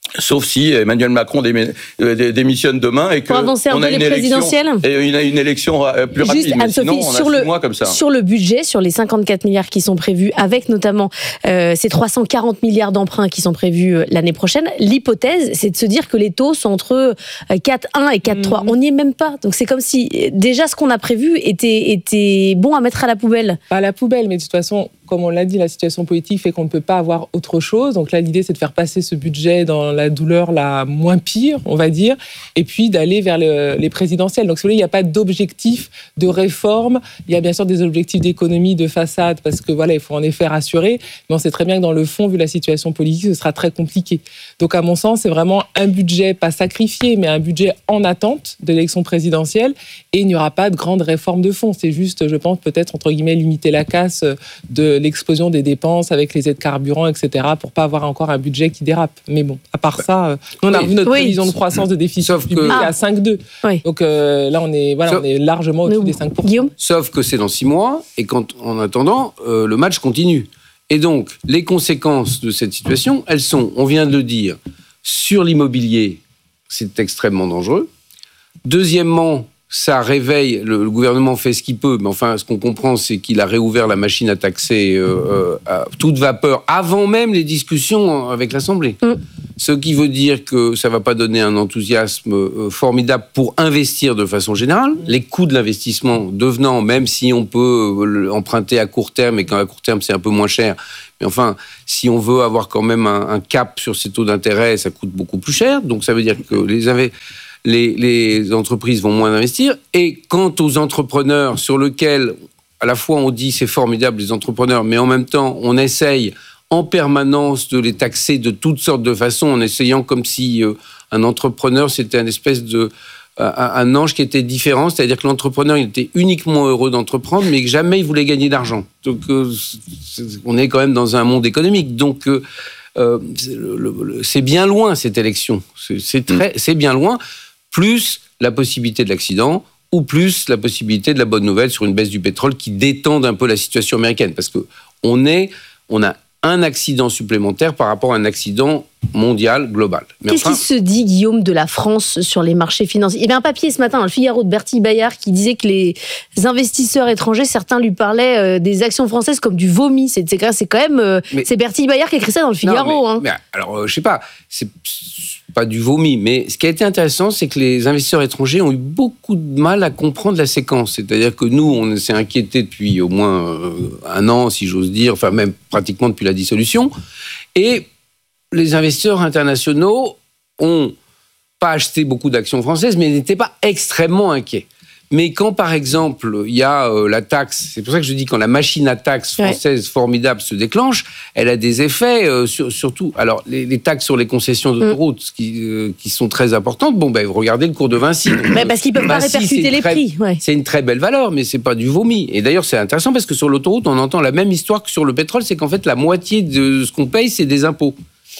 S: Sauf si Emmanuel Macron démi- euh, démissionne demain et
R: Pour avancer un
S: qu'on
R: peu
S: a
R: les
S: une élection,
R: présidentielles.
S: et une, une élection euh, plus
R: Juste,
S: rapide. Mais
R: Anne-Sophie,
S: sinon, on a
R: sur
S: six
R: le,
S: mois comme ça.
R: sur le budget, sur les cinquante-quatre milliards qui sont prévus, avec notamment euh, ces trois cent quarante milliards d'emprunts qui sont prévus euh, l'année prochaine, l'hypothèse, c'est de se dire que les taux sont entre euh, quatre virgule un et quatre virgule trois. On n'y est même pas. Donc c'est comme si euh, déjà ce qu'on a prévu était, était bon à mettre à la poubelle.
T: Pas à la poubelle, mais de toute façon, comme on l'a dit, la situation politique fait qu'on ne peut pas avoir autre chose. Donc là, l'idée, c'est de faire passer ce budget dans la douleur la moins pire, on va dire, et puis d'aller vers le, les présidentielles. Donc, si vous voulez, il n'y a pas d'objectif de réforme. Il y a bien sûr des objectifs d'économie, de façade, parce que voilà, il faut en effet rassurer. Mais on sait très bien que dans le fond, vu la situation politique, ce sera très compliqué. Donc, à mon sens, c'est vraiment un budget, pas sacrifié, mais un budget en attente de l'élection présidentielle. Et il n'y aura pas de grande réforme de fond. C'est juste, je pense, peut-être, entre guillemets, limiter la casse de l'explosion des dépenses avec les aides carburant, et cetera, pour pas avoir encore un budget qui dérape. Mais bon, à part ça, nous, on a
U: Oui.
T: vu notre
R: Oui.
T: prévision de croissance de déficit
U: Sauf
T: public
U: que-
T: à cinq virgule deux.
R: Oui.
T: Donc euh, là, on est, voilà,
U: Sauf-
T: on est largement au-dessus des cinq pour cent.
R: Guillaume ?
U: Sauf que c'est dans six mois, et quand, en attendant, euh, le match continue. Et donc, les conséquences de cette situation, elles sont, on vient de le dire, sur l'immobilier, c'est extrêmement dangereux. Deuxièmement, ça réveille, le, le gouvernement fait ce qu'il peut, mais enfin, ce qu'on comprend, c'est qu'il a réouvert la machine à taxer euh, euh, à toute vapeur, avant même les discussions avec l'Assemblée.
R: Mm.
U: Ce qui veut dire que ça ne va pas donner un enthousiasme euh, formidable pour investir de façon générale. Les coûts de l'investissement devenant, même si on peut euh, emprunter à court terme, et quand à court terme c'est un peu moins cher, mais enfin, si on veut avoir quand même un, un cap sur ces taux d'intérêt, ça coûte beaucoup plus cher. Donc ça veut dire que les inve- Les, les entreprises vont moins investir. Et quant aux entrepreneurs sur lesquels, à la fois, on dit c'est formidable, les entrepreneurs, mais en même temps, on essaye en permanence de les taxer de toutes sortes de façons, en essayant comme si euh, un entrepreneur, c'était une espèce de... Un, un ange qui était différent, c'est-à-dire que l'entrepreneur, il était uniquement heureux d'entreprendre, mais que jamais il voulait gagner d'argent. Donc, euh, c'est- on est quand même dans un monde économique. Donc, euh, euh, c'est, le- le- c'est bien loin, cette élection. C'est, c'est, très, c'est bien loin. Plus la possibilité de l'accident, ou plus la possibilité de la bonne nouvelle sur une baisse du pétrole qui détende un peu la situation américaine. Parce qu'on est, on a un accident supplémentaire par rapport à un accident mondial, global. Mais
R: Qu'est-ce
U: enfin,
R: qui se dit, Guillaume, de la France sur les marchés financiers ? Il y avait un papier ce matin dans le Figaro de Bertille Bayard qui disait que les investisseurs étrangers, certains lui parlaient euh, des actions françaises comme du vomi. C'est, c'est, c'est quand même... euh,
U: Mais-
R: c'est Bertille Bayard qui a écrit ça dans le Figaro.
U: Non, mais,
R: hein.
U: mais alors, euh, je sais pas, c'est pas du vomi, mais ce qui a été intéressant, c'est que les investisseurs étrangers ont eu beaucoup de mal à comprendre la séquence. C'est-à-dire que nous, on s'est inquiétés depuis au moins euh, un an, si j'ose dire, enfin même pratiquement depuis la dissolution. Et les investisseurs internationaux ont pas acheté beaucoup d'actions françaises, mais n'étaient pas extrêmement inquiets. Mais quand, par exemple, il y a euh, la taxe, c'est pour ça que je dis quand la machine à taxe française formidable se déclenche, elle a des effets euh, sur, surtout. Alors, les, les taxes sur les concessions d'autoroutes qui, euh, qui sont très importantes, bon, ben, regardez le cours de Vinci. Donc,
R: Mais parce qu'ils peuvent pas
U: Vinci,
R: répercuter
U: c'est une
R: les
U: très-
R: prix. Ouais.
U: C'est une très belle valeur, mais c'est pas du vomi. Et d'ailleurs, c'est intéressant parce que sur l'autoroute, on entend la même histoire que sur le pétrole, c'est qu'en fait, la moitié de ce qu'on paye, c'est des impôts.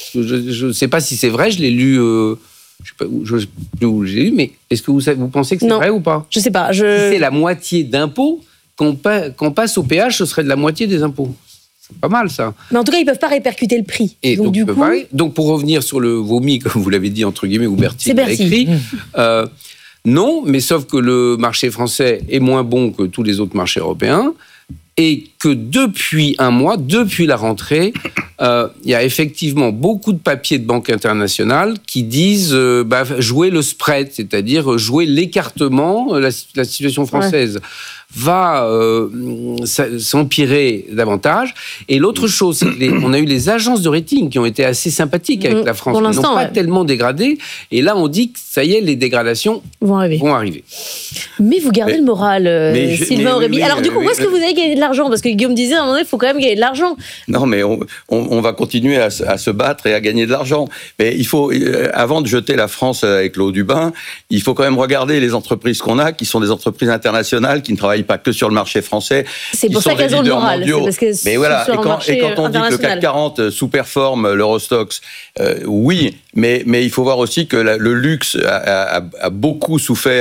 U: Je ne sais pas si c'est vrai, je l'ai lu. Euh, je sais pas où, je sais plus où j'ai lu, mais est-ce que vous, savez- vous pensez que c'est
R: Non.
U: vrai ou pas?
R: Je sais pas. Je...
U: Si c'est la moitié d'impôts, qu'on pa- qu'on passe au péage, ce serait de la moitié des impôts. C'est pas mal, ça.
R: Mais en tout cas, ils peuvent pas répercuter le prix.
U: Et
R: donc,
U: donc,
R: du
U: euh,
R: coup,
U: pareil. Donc, pour revenir sur le vomi, comme vous l'avez dit, entre guillemets, ou Bertille
R: C'est
U: l'a
R: Bertille.
U: écrit,
R: Mmh.
U: euh, non, mais sauf que le marché français est moins bon que tous les autres marchés européens, et que depuis un mois, depuis la rentrée, euh, il y a effectivement beaucoup de papiers de banques internationales qui disent euh, bah, jouer le spread, c'est-à-dire jouer l'écartement, la, la situation française. Ouais. va euh, s'empirer davantage. Et l'autre chose, c'est qu'on a eu les agences de rating qui ont été assez sympathiques avec mmh, la France. Ils n'ont pas ouais. tellement dégradé. Et là, on dit que ça y est, les dégradations
R: vont arriver.
U: Vont arriver.
R: Mais vous gardez mais, le moral, euh,
S: je,
R: Sylvain Aurébi.
S: Oui,
R: Alors
S: oui,
R: du coup,
S: oui,
R: où est-ce que vous avez gagné de l'argent? Parce que Guillaume disait, à un moment donné, il faut quand même gagner de l'argent.
S: Non, mais on, on, on va continuer à, à se battre et à gagner de l'argent. Mais il faut, avant de jeter la France avec l'eau du bain, il faut quand même regarder les entreprises qu'on a, qui sont des entreprises internationales, qui ne travaillent pas que sur le marché français.
R: C'est pour ça qu'elles ont le moral.
S: C'est parce que mais voilà, et quand, et quand on dit que le CAC quarante sous-performe l'Eurostoxx, euh, oui, mais, mais il faut voir aussi que la, le luxe a, a, a beaucoup souffert.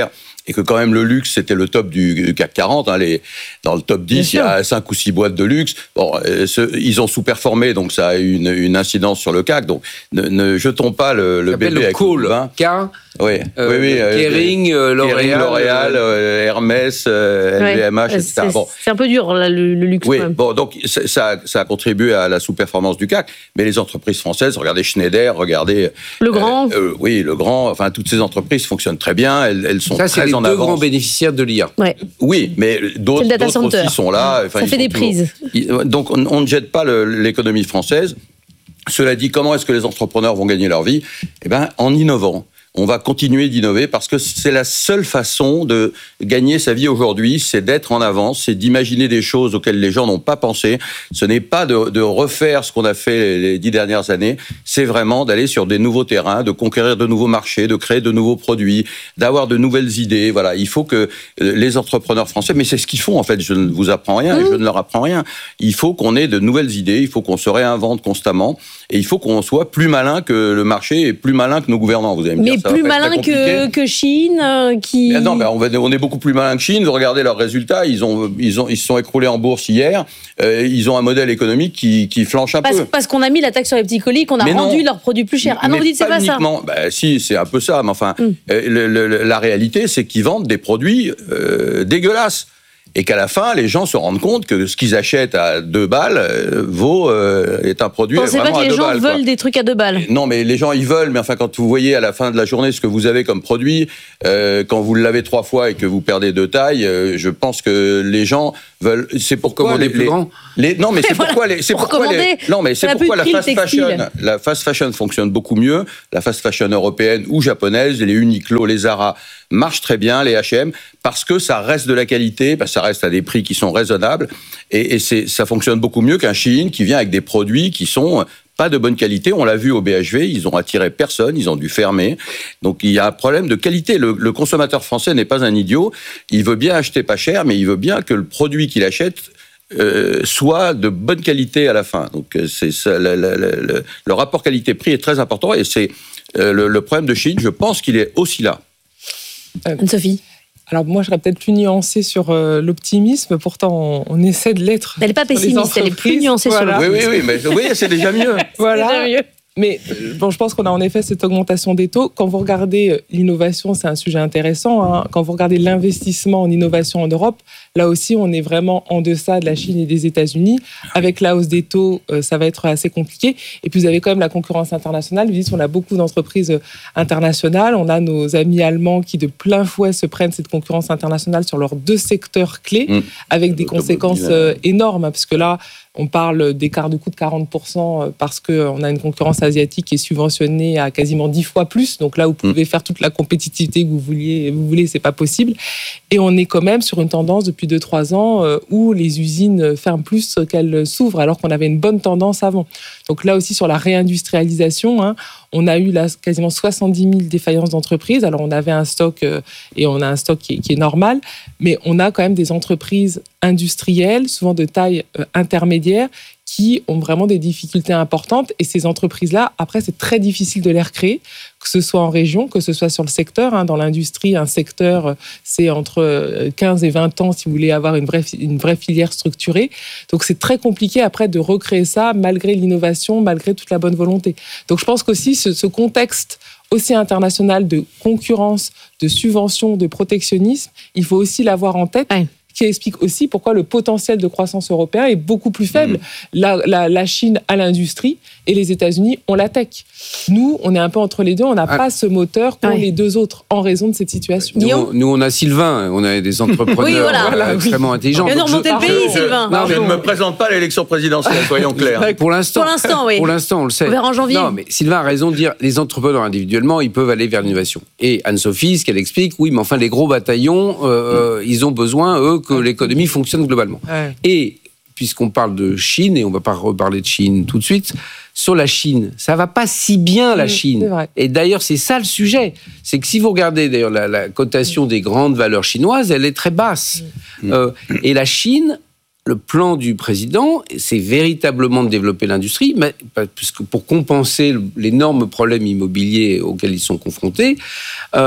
S: et que quand même le luxe, c'était le top du C A C quarante. Hein, les, dans le top dix, il y a cinq ou six boîtes de luxe. Bon, euh, ce, ils ont sous-performé, donc ça a eu une, une incidence sur le C A C. Donc ne, ne jetons pas le, le bébé
U: le
S: avec
U: Cole,
S: le bain.
U: K,
S: oui,
U: euh,
S: oui, oui.
U: Kering, euh, L'Oréal,
S: Kering, L'Oréal euh, Hermès, euh,
R: Ouais.
S: L V M H, et cetera.
R: C'est,
S: Bon.
R: c'est un peu dur, là, le, le luxe.
S: Oui,
R: quand même.
S: bon, donc ça, ça a contribué à la sous-performance du C A C, mais les entreprises françaises, regardez Schneider, regardez...
R: Le Grand.
S: Euh, euh, oui, Le Grand, enfin, toutes ces entreprises fonctionnent très bien, elles, elles sont
U: ça,
S: très
U: c'est les
S: en
U: deux
S: avance.
U: grands bénéficiaires de l'I A.
R: Ouais.
S: Oui, mais d'autres,
R: C'est le data
S: d'autres
R: center.
S: aussi sont là. Enfin,
R: Ça
S: ils
R: fait
S: sont
R: des
S: toujours-
R: prises.
S: Ils- Donc, on, on ne jette pas le- l'économie française. Cela dit, comment est-ce que les entrepreneurs vont gagner leur vie ? Eh ben, en innovant. On va continuer d'innover parce que c'est la seule façon de gagner sa vie aujourd'hui, c'est d'être en avance, c'est d'imaginer des choses auxquelles les gens n'ont pas pensé. Ce n'est pas de, de refaire ce qu'on a fait les, les dix dernières années, c'est vraiment d'aller sur des nouveaux terrains, de conquérir de nouveaux marchés, de créer de nouveaux produits, d'avoir de nouvelles idées. Voilà, il faut que les entrepreneurs français, mais c'est ce qu'ils font en fait, je ne vous apprends rien, et je ne leur apprends rien. Il faut qu'on ait de nouvelles idées, il faut qu'on se réinvente constamment et il faut qu'on soit plus malin que le marché et plus malin que nos gouvernants. Vous allez me
R: Mais
S: dire, ça va
R: plus
S: pas être très
R: malin
S: compliqué.
R: que, que Chine, euh, qui...
S: Mais non, ben on, va, on est beaucoup plus malin que Chine. Regardez leurs résultats. Ils ont, ils ont, ils se sont écroulés en bourse hier. Euh, ils ont un modèle économique qui, qui flanche un
R: Parce,
S: peu.
R: parce qu'on a mis la taxe sur les petits colis, qu'on a
S: Mais non.
R: rendu leurs produits plus chers. Ah non,
S: Mais
R: vous dites c'est pas ça.
S: uniquement. Ben, si, c'est un peu ça. Mais enfin, euh, le, le, la réalité, c'est qu'ils vendent des produits euh, dégueulasses. Et qu'à la fin, les gens se rendent compte que ce qu'ils achètent à deux balles euh, vaut euh, est un produit
R: Pensez
S: vraiment
R: pas que
S: à
R: les
S: deux
R: gens
S: balles.
R: veulent
S: quoi.
R: des trucs à deux balles.
S: Non, mais les gens, ils veulent. Mais enfin, quand vous voyez à la fin de la journée ce que vous avez comme produit, euh, quand vous le lavez trois fois et que vous perdez de taille, euh, je pense que les gens veulent. C'est pourquoi
U: commander
S: les,
U: plus
S: les-
U: grand.
S: les- non, mais c'est
R: Voilà.
S: pourquoi les. C'est
R: Pour
S: pourquoi les.
R: commander,
S: Non, mais
R: ça
S: c'est
R: n'a plus
S: pourquoi
R: de
S: la
R: prix, le
S: fast
R: textile.
S: fashion, la fast fashion fonctionne beaucoup mieux. La fast fashion européenne ou japonaise, les Uniqlo, les Zara marchent très bien, les H et M, parce que ça reste de la qualité, parce que ça reste à des prix qui sont raisonnables, et, et c'est, ça fonctionne beaucoup mieux qu'un Shein qui vient avec des produits qui sont pas de bonne qualité. On l'a vu au B H V, ils ont attiré personne, ils ont dû fermer. Donc il y a un problème de qualité. Le, le consommateur français n'est pas un idiot. Il veut bien acheter pas cher, mais il veut bien que le produit qu'il achète euh, soit de bonne qualité à la fin. Donc c'est ça, le, le, le, le rapport qualité-prix est très important, et c'est euh, le, le problème de Shein. Je pense qu'il est aussi là.
R: Anne-Sophie.
T: Alors moi, je serais peut-être plus nuancée sur euh, l'optimisme. Pourtant, on, on essaie de l'être.
R: Elle n'est pas
T: sur les
R: pessimiste, elle est plus
T: entreprises.
R: nuancée sur
T: Voilà.
S: Oui, oui, oui, mais oui, c'est déjà mieux.
T: Voilà.
R: C'est déjà mieux.
T: Mais euh, bon, je pense qu'on a en effet cette augmentation des taux. Quand vous regardez euh, l'innovation, c'est un sujet intéressant. Hein. Quand vous regardez l'investissement en innovation en Europe, là aussi, on est vraiment en deçà de la Chine et des États-Unis. Avec la hausse des taux, euh, ça va être assez compliqué. Et puis, vous avez quand même la concurrence internationale. Vous dites, on a beaucoup d'entreprises euh, internationales. On a nos amis allemands qui, de plein fouet, se prennent cette concurrence internationale sur leurs deux secteurs clés,
S: Mmh.
T: avec des conséquences euh, énormes. Parce que là, on parle d'écart de coût de quarante pour cent parce qu'on a une concurrence asiatique qui est subventionnée à quasiment dix fois plus. Donc là, vous pouvez faire toute la compétitivité que vous vouliez, vous voulez, c'est pas possible. Et on est quand même sur une tendance depuis deux trois ans euh, où les usines ferment plus qu'elles s'ouvrent, alors qu'on avait une bonne tendance avant. Donc là aussi, sur la réindustrialisation, hein, on a eu là quasiment soixante-dix mille défaillances d'entreprises. Alors on avait un stock euh, et on a un stock qui est, qui est normal, mais on a quand même des entreprises industrielles, souvent de taille euh, intermédiaire, qui ont vraiment des difficultés importantes. Et ces entreprises-là, après, c'est très difficile de les recréer, que ce soit en région, que ce soit sur le secteur. Hein. Dans l'industrie, un secteur, c'est entre quinze et vingt ans si vous voulez avoir une vraie, une vraie filière structurée. Donc, c'est très compliqué après de recréer ça, malgré l'innovation, malgré toute la bonne volonté. Donc, je pense qu'aussi, ce, ce contexte aussi international de concurrence, de subvention, de protectionnisme, il faut aussi l'avoir en tête. Ouais. Qui explique aussi pourquoi le potentiel de croissance européen est beaucoup plus faible. Mmh. La, la, la Chine a l'industrie et les États-Unis ont la tech. Nous, on est un peu entre les deux, on n'a ah. pas ce moteur qu'ont ouais. les deux autres en raison de cette situation.
U: Nous, on, nous on a Sylvain, on a des entrepreneurs oui, voilà. euh, extrêmement oui. intelligents.
R: Il vient de remonter le pays,
S: je,
R: Sylvain.
S: Non, je ne me présente pas à l'élection présidentielle, soyons clairs.
U: Pour l'instant,
R: pour l'instant, oui.
U: Pour l'instant, on le sait.
R: On verra en janvier.
U: Non, mais Sylvain a raison de dire, les entrepreneurs individuellement, ils peuvent aller vers l'innovation. Et Anne-Sophie, ce qu'elle explique, oui, mais enfin, les gros bataillons, euh, mmh. ils ont besoin, eux, que l'économie fonctionne globalement. Ouais. Et puisqu'on parle de Chine, et on ne va pas reparler de Chine tout de suite, sur la Chine, ça ne va pas si bien, la mmh, Chine. Et d'ailleurs, c'est ça le sujet. C'est que si vous regardez d'ailleurs la, la cotation mmh. des grandes valeurs chinoises, elle est très basse. Mmh. Euh, et la Chine, le plan du président, c'est véritablement de développer l'industrie, mais, puisque pour compenser l'énorme problème immobilier auquel ils sont confrontés, euh,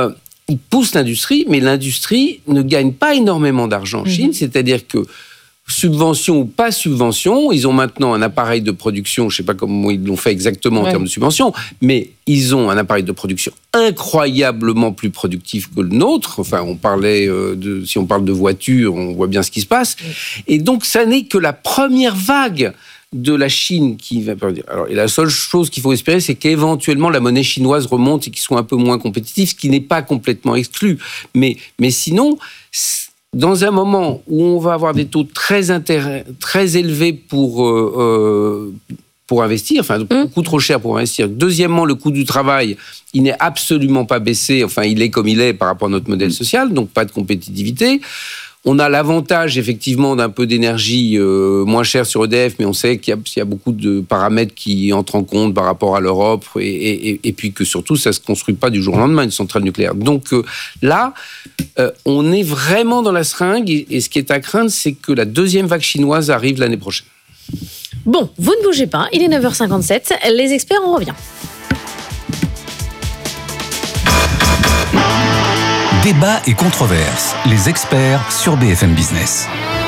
U: ils poussent l'industrie, mais l'industrie ne gagne pas énormément d'argent en Chine, mmh. c'est-à-dire que subvention ou pas subvention, ils ont maintenant un appareil de production, je ne sais pas comment ils l'ont fait exactement en ouais. termes de subvention, mais ils ont un appareil de production incroyablement plus productif que le nôtre. Enfin, on parlait euh, de, si on parle de voitures, on voit bien ce qui se passe. Et donc, ça n'est que la première vague de la Chine qui va perdurer. Alors, et la seule chose qu'il faut espérer, c'est qu'éventuellement la monnaie chinoise remonte et qu'ils soient un peu moins compétitifs, ce qui n'est pas complètement exclu. Mais, mais sinon, dans un moment où on va avoir des taux très, intérêt, très élevés pour, euh, euh, pour investir, enfin beaucoup trop cher pour investir. Deuxièmement, le coût du travail, il n'est absolument pas baissé, enfin il est comme il est par rapport à notre modèle social, donc pas de compétitivité. On a l'avantage, effectivement, d'un peu d'énergie euh, moins chère sur E D F, mais on sait qu'il y a, il y a beaucoup de paramètres qui entrent en compte par rapport à l'Europe, et, et, et puis que surtout, ça ne se construit pas du jour au lendemain, une centrale nucléaire. Donc euh, là, euh, on est vraiment dans la seringue, et, et ce qui est à craindre, c'est que la deuxième vague chinoise arrive l'année prochaine.
R: Bon, vous ne bougez pas, il est neuf heures cinquante-sept, les experts, on revient.
H: Débat et controverses. Les experts sur B F M Business.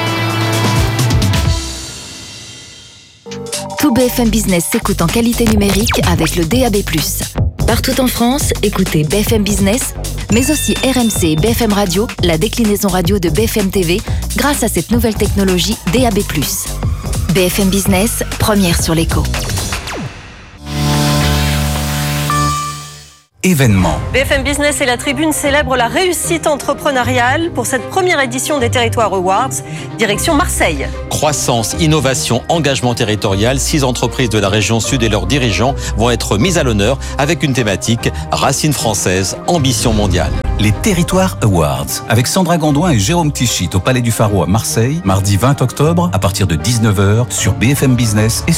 A: Tout B F M Business s'écoute en qualité numérique avec le D A B plus. Partout en France, écoutez B F M Business, mais aussi R M C et B F M Radio, la déclinaison radio de B F M T V, grâce à cette nouvelle technologie D A B plus. B F M Business, première sur l'écho.
H: Événement.
B: B F M Business et la Tribune célèbrent la réussite entrepreneuriale pour cette première édition des Territoires Awards, direction Marseille.
V: Croissance, innovation, engagement territorial, six entreprises de la région sud et leurs dirigeants vont être mises à l'honneur avec une thématique racines françaises, ambition mondiale.
H: Les Territoires Awards, avec Sandra Gondouin et Jérôme Tichit au Palais du Pharo à Marseille, mardi vingt octobre, à partir de dix-neuf heures, sur B F M Business et